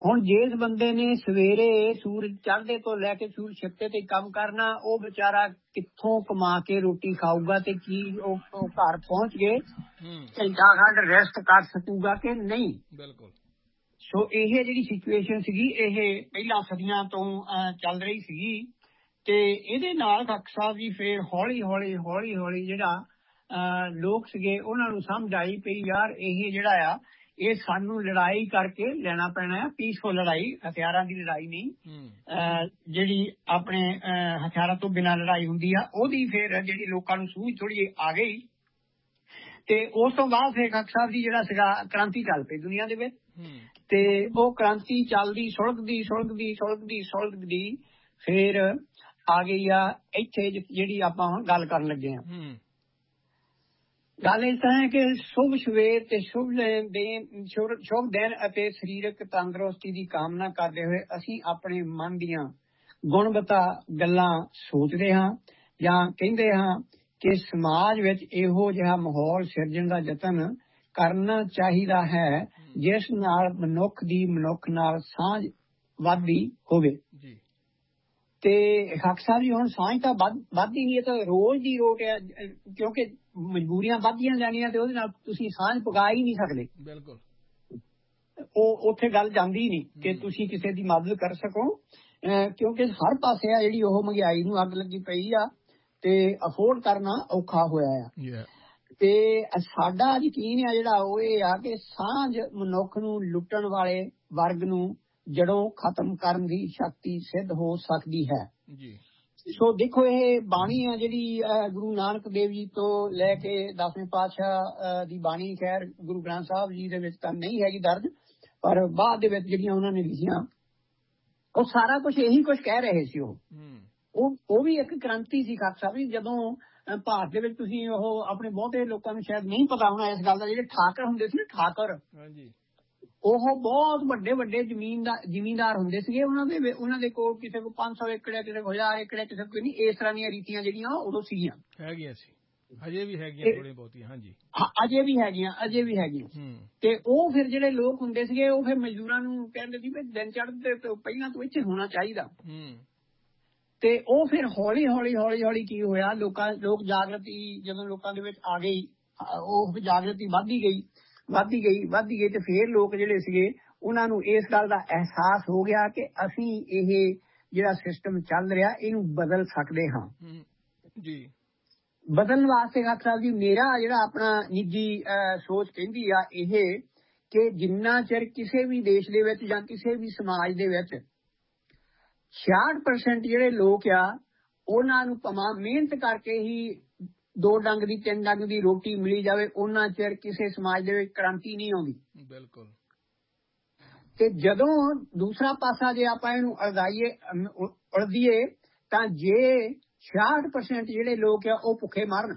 ਹੁਣ ਜਿਸ ਬੰਦੇ ਨੇ ਸਵੇਰੇ ਸੂਰਜ ਚੜ੍ਹਦੇ ਤੋਂ ਲੈ ਕੇ ਸੂਰਜ ਛਿਪਦੇ ਤੇ ਕੰਮ ਕਰਨਾ, ਉਹ ਵਿਚਾਰਾ ਕਿੱਥੋਂ ਕਮਾ ਕੇ ਰੋਟੀ ਖਾਊਗਾ ਤੇ ਕੀ ਉਹ ਘਰ ਪਹੁੰਚ ਗਏ ਘੰਟਾ ਖੰਡ ਰੈਸਟ ਕਰ ਸਕੂਗਾ ਕਿ ਨਹੀਂ। ਬਿਲਕੁਲ। ਸੋ ਇਹ ਜਿਹੜੀ ਸਿਚੁਏਸ਼ਨ ਸੀਗੀ ਇਹ ਪਹਿਲਾਂ ਸਦੀਆਂ ਤੋਂ ਚੱਲ ਰਹੀ ਸੀਗੀ ਤੇ ਇਹਦੇ ਨਾਲ ਖੱਕ ਸਾਹਿਬ ਜੀ ਫੇਰ ਹੌਲੀ ਹੌਲੀ ਜਿਹੜਾ ਲੋਕ ਸੀਗੇ ਉਹਨਾਂ ਨੂੰ ਸਮਝ ਆਈ ਪਈ ਯਾਰ ਇਹ ਜਿਹੜਾ ਆ ਇਹ ਸਾਨੂੰ ਲੜਾਈ ਕਰਕੇ ਲੈਣਾ ਪੈਣਾ ਹੈ, ਪੀਸਫੁਲ ਲੜਾਈ, ਹਥਿਆਰਾਂ ਦੀ ਲੜਾਈ ਨਹੀਂ, ਜਿਹੜੀ ਆਪਣੇ ਹਥਿਆਰਾਂ ਤੋਂ ਬਿਨਾਂ ਲੜਾਈ ਹੁੰਦੀ ਆ ਉਹਦੀ ਫੇਰ ਜਿਹੜੀ ਲੋਕਾਂ ਨੂੰ ਸੂਝ ਥੋੜੀ ਜਿਹੀ ਆ ਗਈ। ਤੇ ਉਸ ਤੋਂ ਬਾਅਦ ਫੇਰ ਖੱਕ ਸਾਹਿਬ ਜੀ ਜਿਹੜਾ ਸੀਗਾ ਕ੍ਰਾਂਤੀ ਚੱਲ ਪਈ ਦੁਨੀਆ ਦੇ ਵਿੱਚ ਤੇ ਉਹ ਕ੍ਰਾਂਤੀ ਚੱਲਦੀ ਸੁਲਗਦੀ ਫੇਰ ਆ ਗਈ ਆ ਇੱਥੇ ਜਿਹੜੀ ਆਪਾਂ ਹੁਣ ਗੱਲ ਕਰਨ ਲੱਗੇ ਹਾਂ। ਗੱਲ ਇਸ ਤਰ੍ਹਾਂ ਹੈ ਕਿ ਸ਼ੁਭ ਸਵੇਰ ਤੇ ਸ਼ੁਭ ਦਿਨ ਅਤੇ ਸਰੀਰਕ ਤੰਦਰੁਸਤੀ ਦੀ ਕਾਮਨਾ ਕਰਦੇ ਹੋਏ ਅਸੀਂ ਆਪਣੇ ਮਨ ਦੀਆਂ ਗੁਣਵੱਤਾ ਗੱਲਾਂ ਸੋਚਦੇ ਹਾਂ ਜਾਂ ਕਹਿੰਦੇ ਹਾਂ ਕਿ ਸਮਾਜ ਵਿੱਚ ਇਹੋ ਜਿਹਾ ਮਾਹੌਲ ਸਿਰਜਣ ਦਾ ਯਤਨ ਕਰਨਾ ਚਾਹੀਦਾ ਹੈ ਜਿਸ ਨਾਲ ਮਨੁੱਖ ਦੀ ਮਨੁੱਖ ਨਾਲ ਸਾਂਝ ਵੱਧਦੀ ਹੋਵੇ। ਤੇ ਖੱਕ ਸਾਹਿਬ ਜੀ ਹੁਣ ਸਾਂਝ ਤਾਂ ਵੱਧਦੀ ਨਹੀਂ, ਇਹ ਤਾਂ ਰੋਜ਼ ਦੀ ਰੋਟ ਹੈ ਕਿਉਂਕਿ ਮਜਬੂਰੀਆਂ ਵੱਧਦੀਆਂ ਜਾਣੀਆਂ ਤੇ ਉਹਦੇ ਨਾਲ ਤੁਸੀਂ ਸਾਂਝ ਪਕਾ ਹੀ ਨਹੀਂ ਸਕਦੇ। ਬਿਲਕੁਲ। ਉਹ ਉੱਥੇ ਗੱਲ ਜਾਂਦੀ ਨਹੀਂ ਕਿ ਤੁਸੀਂ ਕਿਸੇ ਦੀ ਮਦਦ ਕਰ ਸਕੋ ਕਿਉਂਕਿ ਹਰ ਪਾਸੇ ਆ ਜਿਹੜੀ ਉਹ ਮਹਿੰਗਾਈ ਨੂੰ ਅੱਗ ਲੱਗੀ ਪਈ ਆ ਤੇ ਅਫੋਰਡ ਕਰਨਾ ਔਖਾ ਹੋਇਆ ਆ। ਤੇ ਸਾਡਾ ਯਕੀਨ ਆ ਜਿਹੜਾ ਉਹ ਇਹ ਆ ਕਿ ਸਾਂਝ ਮਨੁੱਖ ਨੂੰ ਲੁੱਟਣ ਵਾਲੇ ਵਰਗ ਨੂੰ ਜੜੋਂ ਖਤਮ ਕਰਨ ਦੀ ਸ਼ਕਤੀ ਸਿੱਧ ਹੋ ਸਕਦੀ ਹੈ। ਸੋ ਦੇਖੋ ਇਹ ਬਾਣੀ ਆ ਜਿਹੜੀ ਗੁਰੂ ਨਾਨਕ ਦੇਵ ਜੀ ਤੋਂ ਲੈ ਕੇ 10ਵੇਂ ਪਾਤਸ਼ਾਹ ਦੀ ਬਾਣੀ, ਖੈਰ ਗੁਰੂ ਗ੍ਰੰਥ ਸਾਹਿਬ ਜੀ ਦੇ ਵਿੱਚ ਤਾਂ ਨਹੀਂ ਹੈਗੀ ਦਰਜ, ਪਰ ਬਾਅਦ ਦੇ ਵਿੱਚ ਜਿਹੜੀਆਂ ਉਹਨਾਂ ਨੇ ਲਿਖੀਆਂ ਉਹ ਸਾਰਾ ਕੁਝ ਇਹੀ ਕੁਝ ਕਹਿ ਰਹੇ ਸੀ। ਉਹ ਵੀ ਇੱਕ ਕ੍ਰਾਂਤੀ ਸੀ ਖੱਕ ਸਾਹਿਬ ਜੀ। ਜਦੋਂ ਭਾਰਤ ਦੇ ਵਿੱਚ ਤੁਸੀਂ ਉਹ ਆਪਣੇ ਬਹੁਤੇ ਲੋਕਾਂ ਨੂੰ ਸ਼ਾਇਦ ਨਹੀਂ ਪਤਾ ਹੋਣਾ ਇਸ ਗੱਲ ਦਾ, ਜਿਹੜੇ ਠਾਕਰ ਹੁੰਦੇ ਸੀ ਨਾ, ਠਾਕਰ ਉਹ ਬਹੁਤ ਵੱਡੇ ਜ਼ਿਮੀਂਦਾਰ ਹੁੰਦੇ ਸੀਗੇ। ਉਹਨਾਂ ਦੇ ਕੋਲ ਕਿਸੇ ਕੋਲ 500 ਏਕੜ ਹੈ, ਕਿਸੇ ਕੋਲ 1000 ਏਕੜ ਹੈ, ਕਿਸੇ ਕੋਲ ਨਹੀਂ। ਇਸ ਤਰ੍ਹਾਂ ਦੀਆਂ ਰੀਤੀਆਂ ਜਿਹੜੀਆਂ ਉਦੋਂ ਸੀਗੀਆਂ, ਹੈਗੀਆਂ ਸੀ, ਅਜੇ ਵੀ ਹੈਗੀਆਂ ਥੋੜ੍ਹੀਆਂ ਬਹੁਤੀਆਂ। ਹਾਂਜੀ, ਅਜੇ ਵੀ ਹੈਗੀਆਂ। ਤੇ ਉਹ ਫਿਰ ਜਿਹੜੇ ਲੋਕ ਹੁੰਦੇ ਸੀਗੇ ਉਹ ਫਿਰ ਮਜ਼ਦੂਰਾਂ ਨੂੰ ਕਹਿੰਦੇ ਸੀ ਵੀ ਦਿਨ ਚੜ੍ਹਦੇ ਤੋਂ ਪਹਿਲਾਂ ਤੋਂ ਇੱਥੇ ਹੋਣਾ ਚਾਹੀਦਾ। ਤੇ ਉਹ ਫਿਰ ਹੌਲੀ ਕੀ ਹੋਇਆ, ਲੋਕ ਜਾਗਰਤੀ ਜਦੋਂ ਲੋਕਾਂ ਦੇ ਵਿੱਚ ਆ ਗਈ, ਉਹ ਜਾਗਰਤੀ ਵੱਧਦੀ ਗਈ ਤੇ ਫਿਰ ਲੋਕ ਜਿਹੜੇ ਸੀਗੇ ਉਹਨਾਂ ਨੂੰ ਇਸ ਗੱਲ ਦਾ ਅਹਿਸਾਸ ਹੋ ਗਿਆ ਕਿ ਅਸੀਂ ਇਹ ਜਿਹੜਾ ਸਿਸਟਮ ਚੱਲ ਰਿਹਾ ਇਹਨੂੰ ਬਦਲ ਸਕਦੇ ਹਾਂ। ਬਦਲਣ ਵਾਸਤੇ ਖੱਕ ਸਾਹਿਬ ਜੀ ਮੇਰਾ ਜਿਹੜਾ ਆਪਣਾ ਨਿੱਜੀ ਸੋਚ ਕਹਿੰਦੀ ਆ ਇਹ ਕਿ ਜਿੰਨਾ ਚਿਰ ਕਿਸੇ ਵੀ ਦੇਸ਼ ਦੇ ਵਿੱਚ ਜਾਂ ਕਿਸੇ ਵੀ ਸਮਾਜ ਦੇ ਵਿੱਚ 66% ਜਿਹੜੇ ਲੋਕ ਆ ਉਹਨਾਂ ਨੂੰ ਭਾਵੇਂ ਮਿਹਨਤ ਕਰਕੇ ਹੀ 2 ਡੰਗ ਦੀ 3 ਡੰਗ ਦੀ ਰੋਟੀ ਮਿਲੀ ਜਾਵੇ, ਉਹਨਾਂ ਚਿਰ ਕਿਸੇ ਸਮਾਜ ਦੇ ਵਿੱਚ ਕ੍ਰਾਂਤੀ ਨਹੀਂ ਆਉਂਦੀ। ਬਿਲਕੁਲ। ਤੇ ਜਦੋਂ ਦੂਸਰਾ ਪਾਸਾ ਜੇ ਆਪਾਂ ਇਹਨੂੰ ਉਲਦੀਏ ਤਾਂ ਜੇ 66% ਜਿਹੜੇ ਲੋਕ ਆ ਉਹ ਭੁੱਖੇ ਮਰਨ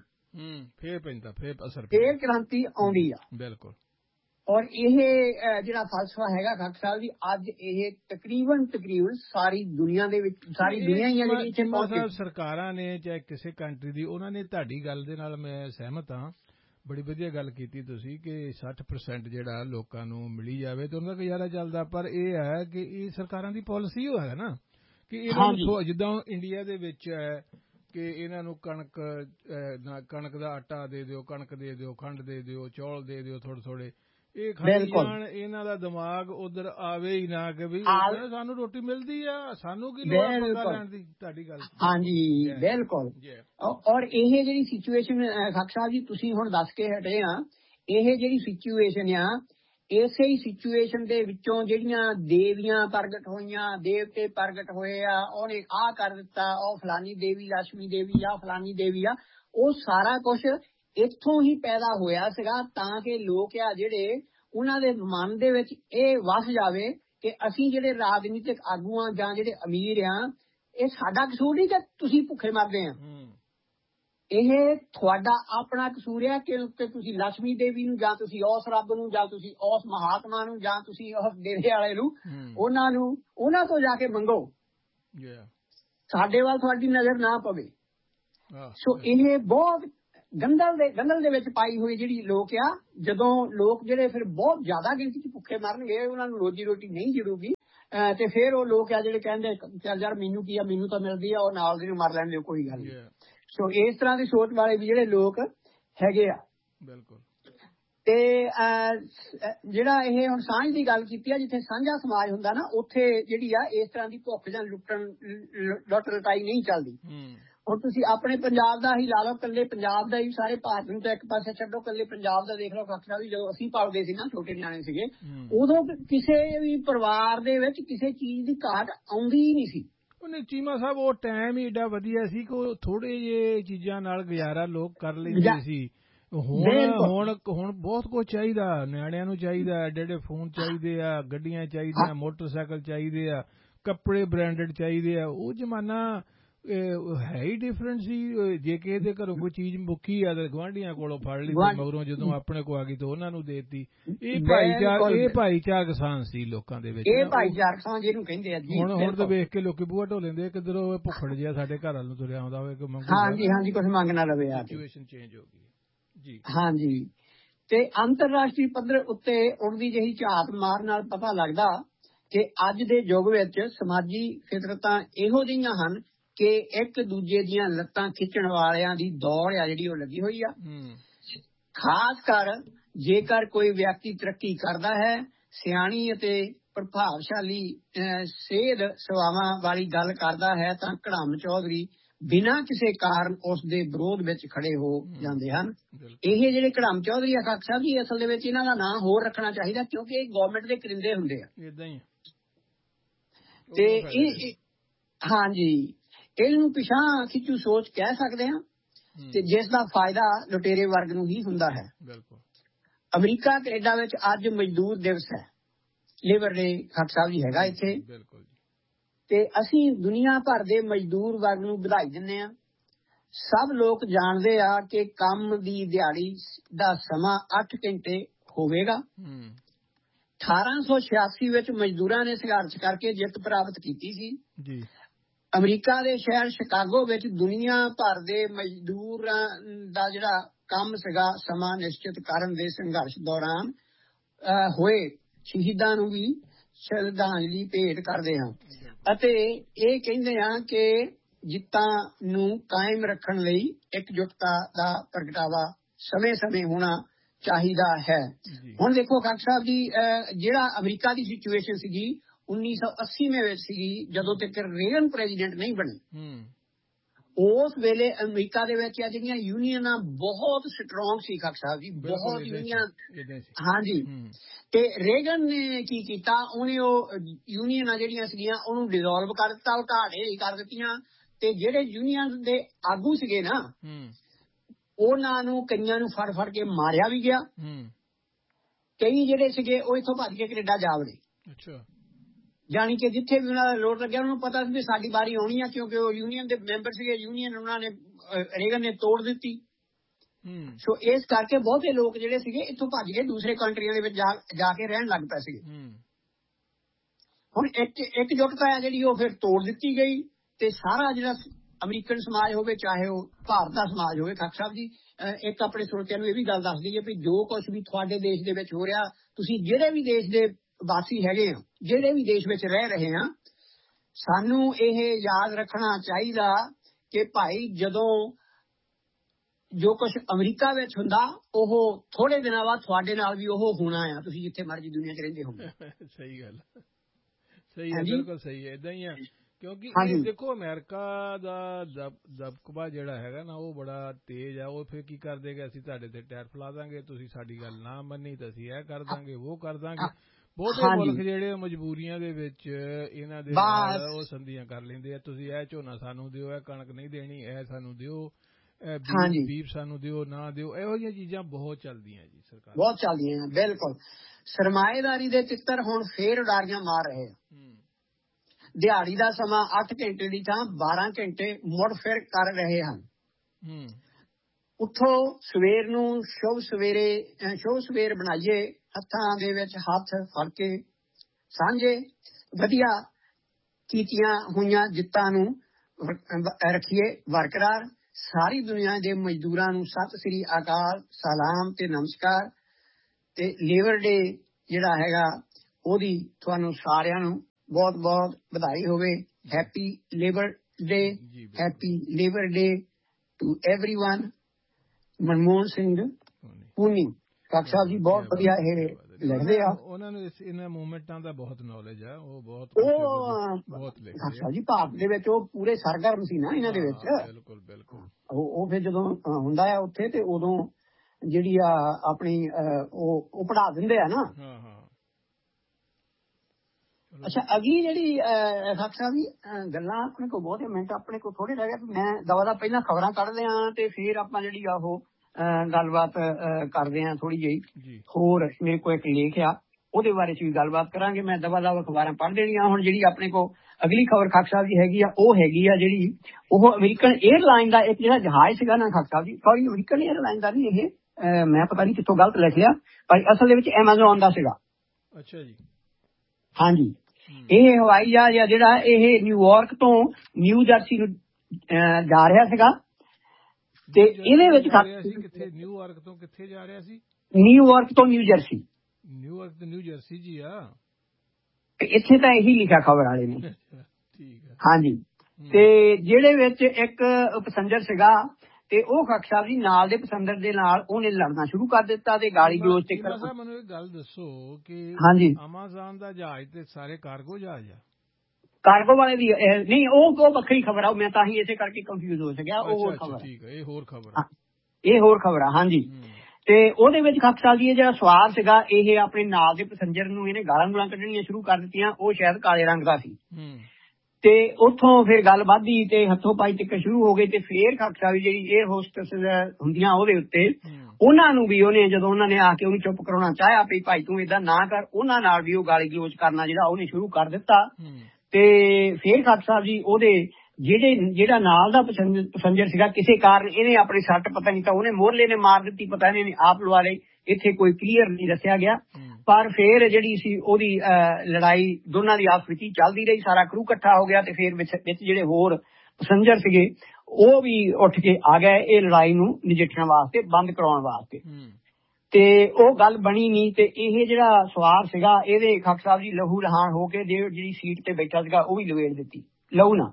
ਫੇਰ ਕ੍ਰਾਂਤੀ ਆਉਂਦੀ ਆ। ਬਿਲਕੁਲ। ਔਰ ਇਹ ਜਿਹੜਾ ਫਲਸਫਾ ਹੈਗਾ ਖੱਕ ਸਾਹਿਬ ਜੀ ਅੱਜ ਇਹ ਤਕਰੀਬਨ ਸਾਰੀ ਦੁਨੀਆ ਦੇ ਵਿੱਚ, ਸਾਰੀ ਦੁਨੀਆ ਹੀ ਆ ਜਿਹੜੀ ਇੱਥੇ ਪਹੁੰਚੀ। ਸਰਕਾਰਾਂ ਨੇ ਚਾਹੇ ਕਿਸੇ ਕੰਟਰੀ ਦੀ, ਉਹਨਾਂ ਨੇ ਤੁਹਾਡੀ ਗੱਲ ਦੇ ਨਾਲ ਮੈਂ ਸਹਿਮਤ ਹਾਂ, ਬੜੀ ਵਧੀਆ ਗੱਲ ਕੀਤੀ ਤੁਸੀਂ ਕਿ 60% ਜਿਹੜਾ ਲੋਕਾਂ ਨੂੰ ਮਿਲੀ ਜਾਵੇ ਤੇ ਉਹਨਾਂ ਦਾ ਗੁਜ਼ਾਰਾ ਚੱਲਦਾ। ਪਰ ਇਹ ਹੈ ਕਿ ਇਹ ਸਰਕਾਰਾਂ ਦੀ ਪਾਲਿਸੀ ਉਹ ਹੈ ਨਾ ਕਿ ਇਹਨਾਂ ਨੂੰ ਜਿੱਦਾਂ ਇੰਡੀਆ ਦੇ ਵਿੱਚ ਹੈ ਕਿ ਇਹਨਾਂ ਨੂੰ ਕਣਕ ਦਾ ਆਟਾ ਦੇ ਦਿਓ, ਕਣਕ ਦੇ ਦਿਓ, ਖੰਡ ਦੇ ਦਿਓ, ਚੌਲ ਦੇ ਦਿਓ ਥੋੜੇ, ਇਹ ਖਾਈ ਜਾਣ, ਇਹਨਾਂ ਦਾ ਦਿਮਾਗ ਉਧਰ ਆਵੇ ਹੀ ਨਾ ਕਿ ਵੀ ਸਾਨੂੰ ਰੋਟੀ ਮਿਲਦੀ ਆ, ਸਾਨੂੰ ਕੀ ਲੋੜ ਪੰਗਾ ਲੈਣ ਦੀ। ਤੁਹਾਡੀ ਗੱਲ ਹਾਂਜੀ ਬਿਲਕੁਲ। ਔਰ ਇਹ ਜਿਹੜੀ ਸਿਚੁਏਸ਼ਨ ਖੱਕ ਸਾਹਿਬ ਜੀ ਤੁਸੀਂ ਹੁਣ ਦੱਸ ਕੇ ਹਟੇ ਆ, ਇਹ ਜਿਹੜੀ ਸਿਚੁਏਸ਼ਨ ਆ ਇਸੇ ਹੀ ਸਿਚੁਏਸ਼ਨ ਦੇ ਵਿੱਚੋਂ ਜਿਹੜੀਆਂ ਦੇਵੀਆਂ ਪ੍ਰਗਟ ਹੋਈਆਂ, ਦੇਵਤੇ ਪ੍ਰਗਟ ਹੋਏ ਆ, ਉਹਨੇ ਆਹ ਕਰ ਦਿੱਤਾ, ਉਹ ਫਲਾਨੀ ਦੇਵੀ, ਲక్ష్ਮੀ ਦੇਵੀ ਆ, ਫਲਾਨੀ ਦੇਵੀ ਆ, ਉਹ ਸਾਰਾ ਕੁਛ ਇੱਥੋਂ ਹੀ ਪੈਦਾ ਹੋਇਆ ਸੀਗਾ ਤਾਂ ਕਿ ਲੋਕ ਆ ਜਿਹੜੇ ਉਹਨਾਂ ਦੇ ਮਨ ਦੇ ਵਿੱਚ ਇਹ ਵਸ ਜਾਵੇ ਕਿ ਅਸੀਂ ਜਿਹੜੇ ਰਾਜਨੀਤਿਕ ਆਗੂ ਆ ਜਾਂ ਜਿਹੜੇ ਅਮੀਰ ਆ ਇਹ ਸਾਡਾ ਕਸੂਰ ਨਹੀਂ ਕਿ ਤੁਸੀਂ ਭੁੱਖੇ ਮਰਦੇ ਆ, ਇਹ ਤੁਹਾਡਾ ਆਪਣਾ ਕਸੂਰ ਆ ਕਿ ਤੁਸੀਂ ਲక్ష్ਮੀ ਦੇਵੀ ਨੂੰ ਜਾਂ ਤੁਸੀਂ ਉਸ ਰੱਬ ਨੂੰ ਜਾਂ ਤੁਸੀਂ ਉਸ ਮਹਾਤਮਾ ਨੂੰ ਜਾਂ ਤੁਸੀਂ ਉਸ ਡੇਰੇ ਵਾਲੇ ਨੂੰ ਉਹਨਾਂ ਤੋਂ ਜਾ ਕੇ ਮੰਗੋ, ਸਾਡੇ ਵੱਲ ਤੁਹਾਡੀ ਨਜ਼ਰ ਨਾ ਪਵੇ। ਸੋ ਇਹ ਬਹੁਤ ਗੰਦਲ ਦੇ ਵਿੱਚ ਪਾਈ ਹੋਈ ਜਿਹੜੀ ਲੋਕ ਆ, ਜਦੋਂ ਲੋਕ ਜਿਹੜੇ ਫਿਰ ਬਹੁਤ ਜ਼ਿਆਦਾ ਗਿਣਤੀ 'ਚ ਭੁੱਖੇ ਮਰਨਗੇ, ਉਹਨਾਂ ਨੂੰ ਰੋਜੀ ਰੋਟੀ ਨਹੀਂ ਜੁੜੂਗੀ ਤੇ ਫਿਰ ਉਹ ਲੋਕ ਆ ਜਿਹੜੇ ਕਹਿੰਦੇ ਚੱਲ ਯਾਰ ਮੈਨੂੰ ਕੀ ਆ, ਮੈਨੂੰ ਤਾਂ ਮਿਲਦੀ ਆ, ਉਹ ਨਾਲ ਦੀ ਨੂੰ ਮਾਰ ਲੈਣ ਦਿਓ, ਕੋਈ ਗੱਲ ਨਹੀਂ। ਸੋ ਇਸ ਤਰ੍ਹਾਂ ਦੀ ਸੋਚ ਵਾਲੇ ਵੀ ਜਿਹੜੇ ਲੋਕ ਹੈਗੇ ਆ। ਬਿਲਕੁਲ। ਤੇ ਜਿਹੜਾ ਇਹ ਹੁਣ ਸਾਂਝ ਦੀ ਗੱਲ ਕੀਤੀ ਆ, ਜਿੱਥੇ ਸਾਂਝਾ ਸਮਾਜ ਹੁੰਦਾ ਨਾ, ਉੱਥੇ ਜਿਹੜੀ ਆ ਇਸ ਤਰ੍ਹਾਂ ਦੀ ਭੁੱਖ ਜਾਂ ਲੁੱਟ ਲੁਟਾਈ ਨਹੀਂ ਚੱਲਦੀ। ਹੁਣ ਤੁਸੀਂ ਆਪਣੇ ਪੰਜਾਬ ਦਾ ਹੀ ਲਾ ਲਓ, ਇਕੱਲੇ ਪੰਜਾਬ ਦਾ ਹੀ, ਸਾਰੇ ਭਾਰਤ ਨੂੰ ਤਾਂ ਇੱਕ ਪਾਸੇ ਛੱਡੋ, ਇਕੱਲੇ ਪੰਜਾਬ ਦਾ ਦੇਖ ਲਓ। ਖਾਖਰਾ ਵੀ ਜਦੋਂ ਅਸੀਂ ਪਾਲਦੇ ਸੀ ਨਾ, ਛੋਟੇ ਨਿਆਣੇ ਸੀਗੇ, ਉਦੋਂ ਕਿਸੇ ਵੀ ਪਰਿਵਾਰ ਦੇ ਵਿੱਚ ਕਿਸੇ ਚੀਜ਼ ਦੀ ਘਾਟ ਆਉਂਦੀ ਹੀ ਨਹੀਂ ਸੀ। ਉਹਨੇ ਚੀਮਾ ਸਾਹਿਬ ਉਹ ਟਾਈਮ ਹੀ ਏਡਾ ਵਧੀਆ ਸੀ ਕਿ ਉਹ ਥੋੜੇ ਜਿਹੇ ਚੀਜ਼ਾਂ ਨਾਲ ਗੁਜ਼ਾਰਾ ਲੋਕ ਕਰ ਲੈਂਦੇ ਸੀ। ਹੁਣ ਬਹੁਤ ਕੁਝ ਚਾਹੀਦਾ, ਨਿਆਣਿਆਂ ਨੂੰ ਚਾਹੀਦਾ, ਐਡੇ ਫੋਨ ਚਾਹੀਦੇ ਆ, ਗੱਡੀਆਂ ਚਾਹੀਦੀਆਂ, ਮੋਟਰਸਾਈਕਲ ਚਾਹੀਦੇ ਆ, ਕੱਪੜੇ ਬ੍ਰਾਂਡਡ ਚਾਹੀਦੇ ਆ। ਉਹ ਜ਼ਮਾਨਾ ਹੈ ਹੀ ਡਿਫਰੈਂਟ ਸੀ। ਜੇ ਕਿਸੇ ਦੇ ਘਰੋਂ ਕੋਈ ਚੀਜ਼ ਮੁੱਕੀ ਆ ਤੇ ਗੁਆਂਢੀਆਂ ਕੋਲੋਂ ਫੜ ਲਈ, ਮਗਰੋਂ ਜਦੋਂ ਆਪਣੇ ਕੋ ਆ ਗਈ ਤਾਂ ਉਹਨਾਂ ਨੂੰ ਦੇਤੀ। ਇਹ ਭਾਈਚਾਰਕ ਸਾਂਝ ਸੀ ਲੋਕਾਂ ਦੇ ਵਿੱਚ। ਇਹ ਭਾਈਚਾਰਕ ਸਾਂਝ ਇਹਨੂੰ ਕਹਿੰਦੇ ਆ ਜੀ। ਹੁਣ ਤਾਂ ਵੇਖ ਕੇ ਲੋਕੀ ਬੂਹਾ ਢੋ ਲੈਂਦੇ, ਕਿੱਧਰੋਂ ਭੁੱਖੜ ਜਿਹਾ ਸਾਡੇ ਘਰ ਵੱਲ ਨੂੰ ਤੁਰਿਆ ਆਉਂਦਾ ਹੋਵੇ। ਹਾਂਜੀ, ਕੁਝ ਮੰਗ ਨਾ ਲਵੇ। ਸਿਚੁਏਸ਼ਨ ਚੇਂਜ ਹੋ ਗਈ ਜੀ। ਹਾਂਜੀ, ਤੇ ਅੰਤਰਰਾਸ਼ਟਰੀ ਪੱਧਰ ਉੱਤੇ ਉੜਦੀ ਜਿਹੀ ਝਾਤ ਮਾਰ ਨਾਲ ਪਤਾ ਲੱਗਦਾ ਕਿ ਅੱਜ ਦੇ ਯੁੱਗ ਵਿੱਚ ਸਮਾਜੀ ਫਿਤਰਤਾਂ ਇਹੋ ਜਿਹੀਆਂ ਹਨ ਕਿ ਇੱਕ ਦੂਜੇ ਦੀਆਂ ਲੱਤਾਂ ਖਿੱਚਣ ਵਾਲਿਆਂ ਦੀ ਦੌੜ ਆ ਜਿਹੜੀ ਉਹ ਲੱਗੀ ਹੋਈ ਆ। ਖਾਸ ਕਰ ਜੇਕਰ ਕੋਈ ਵਿਅਕਤੀ ਤਰੱਕੀ ਕਰਦਾ ਹੈ, ਸਿਆਣੀ ਅਤੇ ਪ੍ਰਭਾਵਸ਼ਾਲੀ ਸੇਧ ਸੇਵਾਵਾਂ ਵਾਲੀ ਗੱਲ ਕਰਦਾ ਹੈ, ਤਾਂ ਘੜਮ ਚੌਧਰੀ ਬਿਨਾਂ ਕਿਸੇ ਕਾਰਨ ਉਸ ਦੇ ਵਿਰੋਧ ਵਿੱਚ ਖੜੇ ਹੋ ਜਾਂਦੇ ਹਨ। ਇਹ ਜਿਹੜੇ ਘੜਮ ਚੌਧਰੀ ਆ ਖਾਖਰ ਸਾਹਿਬ ਜੀ, ਅਸਲ ਦੇ ਵਿੱਚ ਇਹਨਾਂ ਦਾ ਨਾਂ ਹੋਰ ਰੱਖਣਾ ਚਾਹੀਦਾ, ਕਿਉਂਕਿ ਇਹ ਗਵਰਨਮੈਂਟ ਦੇ ਕਰਿੰਦੇ ਹੁੰਦੇ ਆ। ਏਦਾਂ ਹੀ ਤੇ ਹਾਂਜੀ, ਇਹਨੂੰ ਪਿਛਾਂ ਖਿੱਚੂ ਸੋਚ ਕਹਿ ਸਕਦੇ ਹਾਂ, ਤੇ ਜਿਸ ਦਾ ਫਾਇਦਾ ਲੁਟੇਰੇ ਵਰਗ ਨੂੰ ਹੀ ਹੁੰਦਾ ਹੈ। ਅਮਰੀਕਾ ਕੈਨੇਡਾ ਵਿੱਚ ਅੱਜ ਮਜ਼ਦੂਰ ਦਿਵਸ ਹੈ, ਲੇਬਰ ਡੇ ਖਾਖਰ ਸਾਹਿਬ ਜੀ ਹੈਗਾ ਇੱਥੇ। ਤੇ ਅਸੀਂ ਦੁਨੀਆ ਭਰ ਦੇ ਮਜ਼ਦੂਰ ਵਰਗ ਨੂੰ ਵਧਾਈ ਦਿੰਦੇ ਹਾਂ। ਸਭ ਲੋਕ ਜਾਣਦੇ ਆ ਕਿ ਕੰਮ ਦੀ ਦਿਹਾੜੀ ਦਾ ਸਮਾਂ 8 ਘੰਟੇ ਹੋਵੇਗਾ। 1886 ਵਿੱਚ ਮਜ਼ਦੂਰਾਂ ਨੇ ਸੰਘਰਸ਼ ਕਰਕੇ ਜਿੱਤ ਪ੍ਰਾਪਤ ਕੀਤੀ ਸੀ ਜੀ। ਅਮਰੀਕਾ ਦੇ ਸ਼ਹਿਰ ਸ਼ਿਕਾਗੋ ਵਿੱਚ ਦੁਨੀਆ ਭਰ ਦੇ ਮਜ਼ਦੂਰਾਂ ਦਾ ਜਿਹੜਾ ਕੰਮ ਸੀਗਾ, ਸਮਾਂ ਨਿਸ਼ਚਿਤ ਕਰਨ ਦੇ ਸੰਘਰਸ਼ ਦੌਰਾਨ ਹੋਏ ਸ਼ਹੀਦਾਂ ਨੂੰ ਵੀ ਸ਼ਰਧਾਂਜਲੀ ਭੇਟ ਕਰਦੇ ਹਾਂ, ਅਤੇ ਇਹ ਕਹਿੰਦੇ ਹਾਂ ਕਿ ਜਿੱਤਾਂ ਨੂੰ ਕਾਇਮ ਰੱਖਣ ਲਈ ਇਕਜੁੱਟਤਾ ਦਾ ਪ੍ਰਗਟਾਵਾ ਸਮੇਂ-ਸਮੇਂ ਹੋਣਾ ਚਾਹੀਦਾ ਹੈ। ਹੁਣ ਦੇਖੋ ਖਾਖਰ ਸਾਹਿਬ ਜੀ, ਜਿਹੜਾ ਅਮਰੀਕਾ ਦੀ ਸਿਚੁਏਸ਼ਨ ਸੀਗੀ 1980 ਵਿੱਚ ਸੀਗੀ, ਜਦੋਂ ਤੱਕ ਰੇਗਨ ਪ੍ਰੈਜ਼ੀਡੈਂਟ ਨਹੀਂ ਬਣੇ, ਉਸ ਵੇਲੇ ਅਮਰੀਕਾ ਦੇ ਵਿੱਚ ਜਿਹੜੀਆਂ ਯੂਨੀਅਨਾਂ ਬਹੁਤ ਸਟਰੋਂਗ ਸੀ ਖਾਖਰ ਸਾਹਿਬ ਜੀ, ਬਹੁਤ ਯੂਨੀਅਨ। ਹਾਂਜੀ, ਤੇ ਰੇਗਨ ਨੇ ਕੀ ਕੀਤਾ, ਉਹਨੇ ਉਹ ਯੂਨੀਅਨਾਂ ਜਿਹੜੀਆਂ ਸੀਗੀਆਂ ਉਹਨੂੰ ਡਿਜ਼ੋਲਵ ਕਰ ਦਿੱਤਾ, ਉਹ ਢਾਹ ਕਰ ਦਿੱਤੀਆਂ। ਤੇ ਜਿਹੜੇ ਯੂਨੀਅਨ ਦੇ ਆਗੂ ਸੀਗੇ ਨਾ, ਉਹਨਾਂ ਨੂੰ ਕਈਆਂ ਨੂੰ ਫੜ ਫੜ ਕੇ ਮਾਰਿਆ ਵੀ ਗਿਆ। ਕਈ ਜਿਹੜੇ ਸੀਗੇ ਉਹ ਇੱਥੋਂ ਭੱਜ ਕੇ ਕੈਨੇਡਾ ਜਾ ਵੜੇ। ਜਾਣੀ ਕਿ ਜਿੱਥੇ ਵੀ ਉਹਨਾਂ ਦਾ ਲੋੜ ਲੱਗਿਆ, ਉਹਨਾਂ ਨੂੰ ਪਤਾ ਸੀ ਵੀ ਸਾਡੀ ਵਾਰੀ ਆਉਣੀ ਆ, ਕਿਉਂਕਿ ਉਹ ਯੂਨੀਅਨ ਦੇ ਮੈਂਬਰ ਸੀਗੇ। ਯੂਨੀਅਨ ਉਹਨਾਂ ਨੇ ਰੇਗਨ ਨੇ ਤੋੜ ਦਿੱਤੀ। ਸੋ ਇਸ ਕਰਕੇ ਬਹੁਤੇ ਲੋਕ ਜਿਹੜੇ ਸੀਗੇ ਇੱਥੋਂ ਭੱਜ ਕੇ ਦੂਸਰੇ ਕੰਟਰੀਆਂ ਦੇ ਵਿੱਚ ਜਾ ਕੇ ਰਹਿਣ ਲੱਗ ਪਏ ਸੀਗੇ। ਹੁਣ ਇਕਜੁੱਟਤਾ ਹੈ ਜਿਹੜੀ ਉਹ ਫਿਰ ਤੋੜ ਦਿੱਤੀ ਗਈ, ਤੇ ਸਾਰਾ ਜਿਹੜਾ ਅਮਰੀਕਨ ਸਮਾਜ ਹੋਵੇ, ਚਾਹੇ ਉਹ ਭਾਰਤ ਦਾ ਸਮਾਜ ਹੋਵੇ, ਖਾਖਰ ਸਾਹਿਬ ਜੀ, ਇੱਕ ਆਪਣੇ ਸਰੋਤਿਆਂ ਨੂੰ ਇਹ ਵੀ ਗੱਲ ਦੱਸ ਦਈਏ ਵੀ ਜੋ ਕੁਝ ਵੀ ਤੁਹਾਡੇ ਦੇਸ਼ ਦੇ ਵਿੱਚ ਹੋ ਰਿਹਾ, ਤੁਸੀਂ ਜਿਹੜੇ ਵੀ ਦੇਸ਼ ਦੇ ਵਾਸੀ ਹੈਗੇ ਆ, ਜਿਹੜੇ ਵੀ ਦੇਸ਼ ਵਿੱਚ ਰਹਿ ਰਹੇ ਆ, ਸਾਨੂੰ ਇਹ ਯਾਦ ਰੱਖਣਾ ਚਾਹੀਦਾ ਕਿ ਭਾਈ ਜਦੋਂ ਜੋ ਕੁਝ ਅਮਰੀਕਾ ਵਿੱਚ ਹੁੰਦਾ, ਉਹ ਥੋੜੇ ਦਿਨਾਂ ਬਾਅਦ ਤੁਹਾਡੇ ਨਾਲ ਵੀ ਉਹ ਹੋਣਾ ਆ, ਤੁਸੀਂ ਜਿੱਥੇ ਮਰਜ਼ੀ ਦੁਨੀਆ 'ਚ ਰਹਿੰਦੇ ਹੋਗੇ। ਸਹੀ ਗੱਲ, ਸਹੀ ਹੈ, ਬਿਲਕੁਲ ਸਹੀ ਹੈ, ਏਦਾਂ ਹੀ ਆ। ਕਿਉਂਕਿ ਇਹ ਦੇਖੋ ਅਮਰੀਕਾ ਦਾ ਦਬਕਬਾ ਜਿਹੜਾ ਹੈਗਾ ਨਾ, ਉਹ ਬੜਾ ਤੇਜ਼ ਆ। ਉਹ ਫਿਰ ਕੀ ਕਰਦੇ ਕਿ ਅਸੀਂ ਤੁਹਾਡੇ ਤੇ ਟੈਰਿਫ ਲਾ ਦਾਂਗੇ, ਤੁਸੀਂ ਸਾਡੀ ਗੱਲ ਨਾ ਮੰਨੀ ਤਾਂ ਅਸੀਂ ਇਹ ਕਰ ਦਾਂਗੇ, ਉਹ ਕਰ ਦਾਂਗੇ। ਬਹੁਤੇ ਮੁਲਕ ਜਿਹੜੇ ਮਜਬੂਰੀਆਂ ਦੇ ਵਿੱਚ ਇਹਨਾਂ ਦੇ ਨਾਲ ਉਹ ਸੰਧੀਆਂ ਕਰ ਲੈਂਦੇ ਆ। ਤੁਸੀਂ ਇਹ ਝੋਨਾ ਸਾਨੂੰ ਦਿਓ, ਇਹ ਕਣਕ ਨਹੀਂ ਦੇਣੀ, ਇਹ ਸਾਨੂੰ ਦਿਓ, ਇਹ ਬੀਫ ਸਾਨੂੰ ਦਿਓ, ਨਾ ਦਿਓ। ਇਹੋ ਜਿਹੀਆਂ ਚੀਜ਼ਾਂ ਬਹੁਤ ਚੱਲਦੀਆਂ ਜੀ, ਸਰਕਾਰ ਬਹੁਤ ਚੱਲਦੀਆਂ। ਬਿਲਕੁਲ, ਸਰਮਾਏਦਾਰੀ ਦੇ ਚਿੱਤਰ ਹੁਣ ਫੇਰ ਉਡਾਰੀਆਂ ਮਾਰ ਰਹੇ ਆ। ਦਿਹਾੜੀ ਦਾ ਸਮਾਂ 8 ਘੰਟੇ ਦੀ ਥਾਂ 12 ਘੰਟੇ ਮੁੜ ਫਿਰ ਕਰ ਰਹੇ ਹਨ। ਉੱਥੋਂ ਸਵੇਰ ਨੂੰ ਸ਼ੁਭ ਸਵੇਰ ਬਣਾਈਏ, ਹੱਥਾਂ ਦੇ ਵਿੱਚ ਹੱਥ ਫੜ ਕੇ ਸਾਂਝੇ ਵਧੀਆ ਕੀਤੀਆਂ ਹੋਈਆਂ ਜਿੱਤਾਂ ਨੂੰ ਰੱਖੀਏ ਬਰਕਰਾਰ। ਸਾਰੀ ਦੁਨੀਆ ਦੇ ਮਜ਼ਦੂਰਾਂ ਨੂੰ ਸਤਿ ਸ੍ਰੀ ਅਕਾਲ, ਸਲਾਮ ਤੇ ਨਮਸਕਾਰ। ਤੇ ਲੇਬਰ ਡੇ ਜਿਹੜਾ ਹੈਗਾ, ਉਹਦੀ ਤੁਹਾਨੂੰ ਸਾਰਿਆਂ ਨੂੰ ਬਹੁਤ ਬਹੁਤ ਵਧਾਈ ਹੋਵੇ। Happy labour day, happy labour day to everyone. Manmohan Singh ਪੂਨੀ ਕਾਕਾ ਸਾਹਿਬ ਜੀ ਬਹੁਤ ਵਧੀਆ ਇਹ ਲਿਖਦੇ ਆ। ਉਹਨਾਂ ਨੂੰ ਇਹਨਾਂ ਮੂਵਮੈਂਟਾਂ ਦਾ ਬਹੁਤ ਨੌਲੇਜ ਆ। ਉਹ ਬਹੁਤ ਕਾਕਾ ਸਾਹਿਬ ਜੀ ਭਾਰਤ ਦੇ ਵਿੱਚ ਉਹ ਪੂਰੇ ਸਰਗਰਮ ਸੀ ਨਾ ਇਹਨਾਂ ਦੇ ਵਿੱਚ। ਬਿਲਕੁਲ ਬਿਲਕੁਲ। ਉਹ ਫਿਰ ਜਦੋਂ ਹੁੰਦਾ ਆ ਉੱਥੇ ਤੇ ਉਦੋਂ ਜਿਹੜੀ ਆ ਆਪਣੀ ਉਹ ਪੜ੍ਹਾ ਦਿੰਦੇ ਆ ਨਾ। ਅੱਛਾ, ਅਗਲੀ ਜਿਹੜੀ ਕਾਕਾ ਸਾਹਿਬ ਜੀ ਗੱਲਾਂ ਆਪਣੇ ਕੋਲ ਬਹੁਤ ਮਿੰਟ ਆਪਣੇ ਕੋਲ ਥੋੜੇ ਰਹਿ ਗਏ। ਮੈਂ ਦਵਾ ਪਹਿਲਾਂ ਖਬਰਾਂ ਕੱਢਦੇ ਹਾਂ ਤੇ ਫਿਰ ਆਪਾਂ ਜਿਹੜੀ ਆ ਉਹ ਗੱਲਬਾਤ ਕਰਦੇ ਹਾਂ ਥੋੜੀ ਜਿਹੀ। ਹੋਰ ਮੇਰੇ ਕੋਲ ਇੱਕ ਲੇਖ ਆ ਉਹਦੇ ਬਾਰੇ ਚ ਵੀ ਗੱਲਬਾਤ ਕਰਾਂਗੇ। ਮੈਂ ਦਵਾ ਅਖਬਾਰਾਂ ਪੜ੍ਹ ਦੇਣੀਆਂ। ਹੁਣ ਜਿਹੜੀ ਆਪਣੇ ਕੋਲ ਅਗਲੀ ਖਬਰ ਖਾਕ ਸਾਹਿਬ ਦੀ ਹੈਗੀ ਆ ਉਹ ਹੈਗੀ ਆ ਜਿਹੜੀ ਉਹ ਅਮਰੀਕਨ ਏਅਰਲਾਈਨ ਦਾ ਇੱਕ ਜਿਹੜਾ ਜਹਾਜ਼ ਸੀਗਾ ਨਾ ਖਾਕ Sahib ji. Sorry, American airline ਦਾ ਨਹੀਂ, ਇਹ ਮੈਂ ਪਤਾ ਨਹੀਂ ਕਿੱਥੋਂ ਗਲਤ ਲਿਖਿਆ ਪਰ ਅਸਲ ਦੇ ਵਿੱਚ ਐਮਾਜ਼ੋਨ ਦਾ ਸੀਗਾ। ਅੱਛਾ ਜੀ। ਹਾਂਜੀ। ਇਹ ਹਵਾਈ ਜਹਾਜ਼ ਆ ਜਿਹੜਾ ਇਹ ਨਿਊਯਾਰਕ ਤੋਂ ਨਿਊ ਜਰਸੀ ਨੂੰ ਜਾ ਰਿਹਾ ਸੀਗਾ ਤੇ ਇਹਦੇ ਵਿੱਚ ਨਿਊਯਾਰਕ ਤੋਂ ਕਿੱਥੇ ਜਾ ਰਿਹਾ ਸੀ? ਨਿਊਯਾਰਕ ਤੋਂ ਨਿਊ ਜਰਸੀ। ਨਿਊਯਾਰਕ ਤੋਂ ਨਿਊ ਜਰਸੀ ਜੀ ਆ। ਇੱਥੇ ਤਾਂ ਇਹੀ ਲਿਖਿਆ ਖਬਰ ਵਾਲੇ ਨੇ। ਠੀਕ ਹੈ। ਹਾਂਜੀ, ਤੇ ਜਿਹੜੇ ਵਿੱਚ ਇੱਕ ਪੈਸੰਜਰ ਸੀਗਾ ਤੇ ਉਹ ਖਾਕ ਸਾਹਿਬ ਜੀ ਨਾਲ ਦੇ ਪੈਸੰਜਰ ਦੇ ਨਾਲ ਉਹਨੇ ਲੜਨਾ ਸ਼ੁਰੂ ਕਰ ਦਿੱਤਾ ਤੇ ਗਾਲੀ ਗਲੋਚ ਤੇ। ਮੈਨੂੰ ਇਹ ਗੱਲ ਦੱਸੋ ਕਿ ਹਾਂਜੀ, ਅਮਾਜ਼ਨ ਦਾ ਜਹਾਜ਼ ਤੇ ਸਾਰੇ ਕਾਰਗੋ ਜਹਾਜ਼ ਆ? ਕਾਰਗੋ ਵਾਲੇ ਦੀ ਨਹੀਂ, ਉਹ ਵੱਖਰੀ ਖਬਰ ਆ। ਮੈਂ ਤਾਂ ਹੀ ਇਸੇ ਕਰਕੇ ਕੰਫਿਊਜ਼ ਹੋ ਸਕਿਆ। ਉਹ ਹੋਰ ਖਬਰ। ਠੀਕ ਹੈ, ਇਹ ਹੋਰ ਖਬਰ। ਇਹ ਹੋਰ ਖਬਰ ਆ। ਹਾਂਜੀ, ਤੇ ਉਹਦੇ ਵਿੱਚ ਖਾਕ ਸਾਹਿਬ ਜੀ ਇਹ ਜਿਹੜਾ ਸਵਾਰ ਸੀਗਾ ਇਹ ਆਪਣੇ ਨਾਲ ਦੇ ਪੈਸੰਜਰ ਨੂੰ ਇਹਨੇ ਗਾਲਾਂ ਗੂਲਾਂ ਕੱਢਣੀਆਂ ਸ਼ੁਰੂ ਕਰ ਦਿੱਤੀਆਂ। ਉਹ ਸ਼ਾਇਦ ਕਾਲੇ ਰੰਗ ਦਾ ਸੀ ਤੇ ਉੱਥੋਂ ਫਿਰ ਗੱਲ ਵੱਧਦੀ ਤੇ ਹੱਥੋਂ ਪਾਈ ਤੱਕ ਸ਼ੁਰੂ ਹੋ ਗਏ। ਤੇ ਫਿਰ ਖਾਕ ਸਾਹਿਬ ਜਿਹੜੀ ਏਅਰ ਹੋਸਟਸ ਹੁੰਦੀਆਂ ਉਹਦੇ ਉੱਤੇ ਉਹਨਾਂ ਨੂੰ ਵੀ ਉਹਨੇ ਜਦੋਂ ਉਹਨਾਂ ਨੇ ਆ ਕੇ ਉਹਨੂੰ ਚੁੱਪ ਕਰਾਉਣਾ ਚਾਹਿਆ ਵੀ ਭਾਈ ਤੂੰ ਏਦਾਂ ਨਾ ਕਰ, ਉਹਨਾਂ ਨਾਲ ਵੀ ਉਹ ਗਾਲੀ ਗਲੋਚ ਕਰਨਾ ਜਿਹੜਾ ਉਹਨੇ ਸ਼ੁਰੂ ਕਰ ਦਿੱਤਾ। ਤੇ ਫਿਰ ਖਾਕ ਸਾਹਿਬ ਜੀ ਉਹਦੇ ਜਿਹੜਾ ਨਾਲ ਦਾ ਪੈਸੰਜਰ ਸੀਗਾ ਕਿਸੇ ਕਾਰਨ ਇਹਨੇ ਆਪਣੀ ਸੱਟ ਪਤਾ ਨਹੀਂ ਤਾਂ ਉਹਨੇ ਮੋਹਰਲੇ ਨੇ ਮਾਰ ਦਿੱਤੀ, ਪਤਾ ਇਹਨੇ ਆਪ ਲਵਾ ਲਈ। ਇੱਥੇ ਕੋਈ ਕਲੀਅਰ ਨਹੀਂ ਦੱਸਿਆ ਗਿਆ ਪਰ ਫਿਰ ਜਿਹੜੀ ਸੀ ਉਹਦੀ ਲੜਾਈ ਦੋਨਾਂ ਦੀ ਆਪਸ ਵਿੱਚ ਹੀ ਚੱਲਦੀ ਰਹੀ। ਸਾਰਾ ਕਰੂ ਇਕੱਠਾ ਹੋ ਗਿਆ ਤੇ ਫਿਰ ਵਿੱਚ ਜਿਹੜੇ ਹੋਰ ਪੈਸੰਜਰ ਸੀਗੇ ਉਹ ਵੀ ਉੱਠ ਕੇ ਆ ਗਏ ਇਹ ਲੜਾਈ ਨੂੰ ਨਜਿੱਠਣ ਵਾਸਤੇ, ਬੰਦ ਕਰਾਉਣ ਵਾਸਤੇ। ਤੇ ਉਹ ਗੱਲ ਬਣੀ ਨਹੀਂ ਤੇ ਇਹ ਜਿਹੜਾ ਸਵਾਰ ਸੀਗਾ ਇਹਦੇ ਖਾਕ ਸਾਹਿਬ ਜੀ ਲਹੂ ਲਹਾਨ ਹੋ ਕੇ ਜਿਹੜੀ ਸੀਟ ਤੇ ਬੈਠਾ ਸੀਗਾ ਉਹ ਵੀ ਲਵੇੜ ਦਿੱਤੀ ਲਹੂ ਨਾਲ।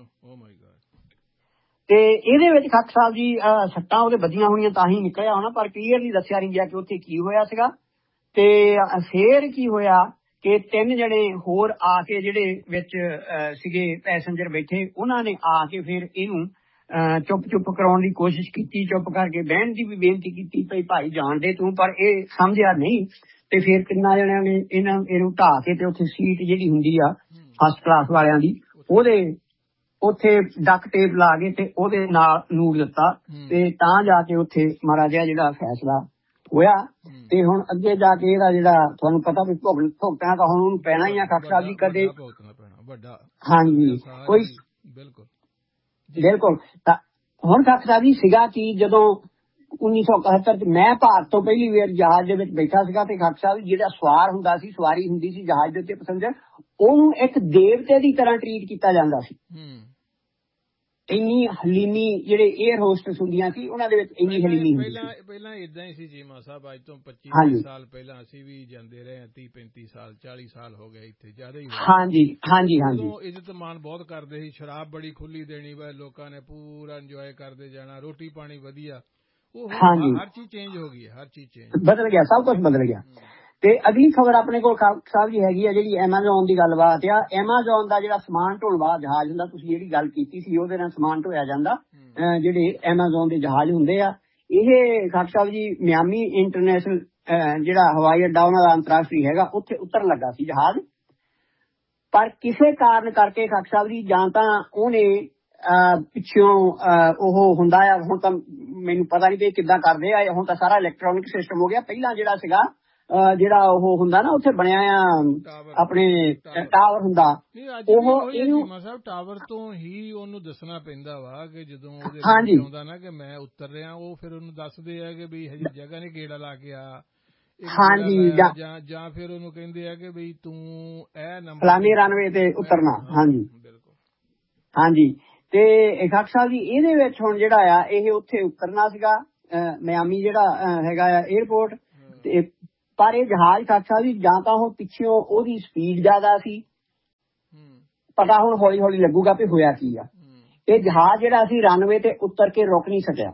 ਤੇ ਇਹਦੇ ਵਿੱਚ ਖਾਕ ਸਾਹਿਬ ਜੀ ਸੱਟਾਂ ਉਹਦੇ ਵੱਜੀਆਂ ਹੋਣੀਆਂ ਤਾਂ ਹੀ ਨਿਕਲਿਆ ਹੋਣਾ ਪਰ ਕਲੀਅਰਲੀ ਦੱਸਿਆ ਨਹੀਂ ਗਿਆ ਕਿ ਉੱਥੇ ਕੀ ਹੋਇਆ ਸੀਗਾ। ਤੇ ਫੇਰ ਕੀ ਹੋਇਆ ਕਿ 3 ਜਣੇ ਹੋਰ ਆ ਕੇ ਜਿਹੜੇ ਵਿੱਚ ਸੀਗੇ ਪੈਸੇਂਜਰ ਬੈਠੇ ਉਹਨਾਂ ਨੇ ਆ ਕੇ ਫਿਰ ਇਹਨੂੰ ਚੁੱਪ ਕਰਾਉਣ ਦੀ ਕੋਸ਼ਿਸ਼ ਕੀਤੀ। ਚੁੱਪ ਕਰਕੇ ਬਹਿਣ ਦੀ ਵੀ ਬੇਨਤੀ ਕੀਤੀ ਭਈ ਭਾਈ ਜਾਣਦੇ ਤੂੰ, ਪਰ ਇਹ ਸਮਝਿਆ ਨਹੀਂ। ਤੇ ਫਿਰ ਕਿੰਨਾ ਜਣਿਆਂ ਨੇ ਇਹਨੂੰ ਢਾਹ ਕੇ ਤੇ ਉੱਥੇ ਸੀਟ ਜਿਹੜੀ ਹੁੰਦੀ ਆ ਫਸਟ ਕਲਾਸ ਵਾਲਿਆਂ ਦੀ ਉਹਦੇ ਉੱਥੇ ਡਕ ਟੇਪ ਲਾ ਕੇ ਤੇ ਉਹਦੇ ਨਾਲ ਨੂਰ ਦਿੱਤਾ ਤੇ ਤਾਂ ਜਾ ਕੇ ਉੱਥੇ ਮਾੜਾ ਜਿਹਾ ਜਿਹੜਾ ਫੈਸਲਾ ਹੋਇਆ। ਤੇ ਹੁਣ ਅੱਗੇ ਜਾ ਕੇ ਇਹਦਾ ਜਿਹੜਾ ਤੁਹਾਨੂੰ ਪਤਾ ਵੀ ਭੁਗਤਣਾ ਤਾਂ ਹੁਣ ਉਹਨੂੰ ਪੈਣਾ ਹੀ ਆ ਖਾਕ ਸਾਹਿਬ ਜੀ ਕਦੇ। ਹਾਂਜੀ, ਕੋਈ ਬਿਲਕੁਲ। ਤਾਂ ਹੁਣ ਖਾਕ ਸਾਹਿਬ ਜੀ ਸੀਗਾ ਕਿ ਜਦੋਂ 1971 ਚ ਮੈਂ ਭਾਰਤ ਤੋਂ ਪਹਿਲੀ ਵਾਰ ਜਹਾਜ਼ ਦੇ ਵਿੱਚ ਬੈਠਾ ਸੀਗਾ ਤੇ ਖਾਕ ਸਾਹਿਬ ਜਿਹੜਾ ਸਵਾਰ ਹੁੰਦਾ ਸੀ, ਸਵਾਰੀ ਹੁੰਦੀ ਸੀ ਜਹਾਜ਼ ਦੇ ਉੱਤੇ ਪੈਸੰਜਰ, ਉਹਨੂੰ ਇੱਕ ਦੇਵਤੇ ਦੀ ਤਰ੍ਹਾਂ ਟਰੀਟ ਕੀਤਾ ਜਾਂਦਾ ਸੀ। ਇੰਨੀ ਹਲੀਮੀ ਜਿਹੜੇ ਏਅਰ ਹੋਸਟਸ ਹੁੰਦੀਆਂ ਸੀ ਉਹਨਾਂ ਦੇ ਵਿੱਚ ਇੰਨੀ ਹਲੀਮੀ ਹੁੰਦੀ ਸੀ। ਪਹਿਲਾਂ ਇਦਾਂ ਹੀ ਸੀ ਚੀਮਾ ਸਾਹਿਬ, ਅੱਜ ਤੋਂ 25 ਸਾਲ ਪਹਿਲਾਂ ਅਸੀਂ ਵੀ ਜਾਂਦੇ ਰਹੇ 30-35 ਸਾਲ 40 ਸਾਲ ਹੋ ਗਏ ਇੱਥੇ ਜ਼ਿਆਦਾ ਹੀ। ਹਾਂਜੀ। ਇੱਜ਼ਤ ਮਾਣ ਬਹੁਤ ਕਰਦੇ ਸੀ, ਸ਼ਰਾਬ ਬੜੀ ਖੁੱਲੀ ਦੇਣੀ ਵਾ, ਲੋਕਾਂ ਨੇ ਪੂਰਾ ਇੰਜੋਏ ਕਰਦੇ ਜਾਣਾ, ਰੋਟੀ ਪਾਣੀ ਵਧੀਆ। ਉਹ ਹਰ ਚੀਜ਼ ਚੇਂਜ ਹੋ ਗਈ ਹੈ, ਹਰ ਚੀਜ਼ ਚੇਂਜ ਬਦਲ ਗਿਆ, ਸਭ ਕੁਝ ਬਦਲ ਗਿਆ। ਤੇ ਅਗਲੀ ਖਬਰ ਆਪਣੇ ਕੋਲ ਸਾਹਿਬ ਜੀ ਹੈਗੀ ਆ ਜਿਹੜੀ ਐਮਾਜ਼ੋਨ ਦੀ ਗੱਲਬਾਤ ਆ। ਐਮਾਜ਼ੋਨ ਦਾ ਜਿਹੜਾ ਸਮਾਨ ਢੋਲਵਾ ਜਹਾਜ਼ ਹੁੰਦਾ, ਤੁਸੀਂ ਜਿਹੜੀ ਗੱਲ ਕੀਤੀ ਸੀ ਉਹਦੇ ਨਾਲ ਸਮਾਨ ਢੋਇਆ ਜਾਂਦਾ, ਜਿਹੜੇ ਐਮਾਜ਼ੋਨ ਦੇ ਜਹਾਜ਼ ਹੁੰਦੇ ਆ ਇਹ ਖਾਕ ਸਾਹਿਬ ਜੀ ਮਿਆਮੀ ਇੰਟਰਨੈਸ਼ਨਲ ਜਿਹੜਾ ਹਵਾਈ ਅੱਡਾ ਉਹਨਾਂ ਦਾ ਅੰਤਰਰਾਸ਼ਟਰੀ ਹੈਗਾ ਉੱਥੇ ਉਤਰਨ ਲੱਗਾ ਸੀ ਜਹਾਜ਼। ਪਰ ਕਿਸੇ ਕਾਰਨ ਕਰਕੇ ਖਾਕ ਸਾਹਿਬ ਜੀ ਜਾਂ ਤਾਂ ਉਹਨੇ ਪਿੱਛੋਂ ਉਹ ਹੁੰਦਾ ਆ, ਹੁਣ ਤਾਂ ਮੈਨੂੰ ਪਤਾ ਨਹੀਂ ਕਿ ਕਿੱਦਾਂ ਕਰਦੇ ਆ, ਹੁਣ ਤਾਂ ਸਾਰਾ ਇਲੈਕਟ੍ਰੋਨਿਕ ਸਿਸਟਮ ਹੋ ਗਿਆ। ਪਹਿਲਾਂ ਜਿਹੜਾ ਸੀਗਾ ਜਿਹੜਾ ਉਹ ਹੁੰਦਾ ਨਾ ਉੱਥੇ ਬਣਿਆ ਆ ਆਪਣੇ ਟਾਵਰ ਹੁੰਦਾ, ਉਹ ਇਹਨੂੰ ਟਾਵਰ ਤੋਂ ਹੀ ਉਹਨੂੰ ਦੱਸਣਾ ਪੈਂਦਾ ਵਾ ਕਿ ਜਦੋਂ ਉਹਦੇ ਆਉਂਦਾ ਨਾ ਕਿ ਮੈਂ ਉਤਰ ਰਿਹਾ, ਉਹ ਫਿਰ ਉਹਨੂੰ ਦੱਸਦੇ ਆ ਕਿ ਵੀ ਹਜੇ ਜਗ੍ਹਾ ਨੇ ਗੇੜਾ ਲਾ ਕੇ ਆ। ਹਾਂਜੀ, ਜਾਂ ਫਿਰ ਉਹਨੂੰ ਕਹਿੰਦੇ ਆ ਕਿ ਬਈ ਤੂੰ ਇਹ ਨੰਬਰ ਫਲਾਣੇ ਰਨਵੇ ਤੇ ਉਤਰਨਾ। ਹਾਂਜੀ। ਤੇ ਖਾਕ ਸਾਹਿਬ ਜੀ ਇਹਦੇ ਵਿੱਚ ਹੁਣ ਜਿਹੜਾ ਆ ਇਹ ਉੱਥੇ ਉਤਰਨਾ ਸੀਗਾ ਮਿਆਮੀ ਜਿਹੜਾ ਹੈਗਾ ਆ ਏਅਰਪੋਰਟ ਤੇ ਪਰ ਇਹ ਜਹਾਜ਼ ਖਾਕ ਸਾਹਿਬ ਜੀ ਜਾਂ ਤਾਂ ਉਹ ਪਿੱਛੋਂ ਉਹਦੀ ਸਪੀਡ ਜ਼ਿਆਦਾ ਸੀ ਪਤਾ ਹੁਣ ਹੌਲੀ ਹੌਲੀ ਲੱਗੂਗਾ ਵੀ ਹੋਇਆ ਕੀ ਆ। ਇਹ ਜਹਾਜ਼ ਜਿਹੜਾ ਸੀ ਰਨਵੇ ਤੇ ਉਤਰ ਕੇ ਰੁਕ ਨਹੀਂ ਸਕਿਆ।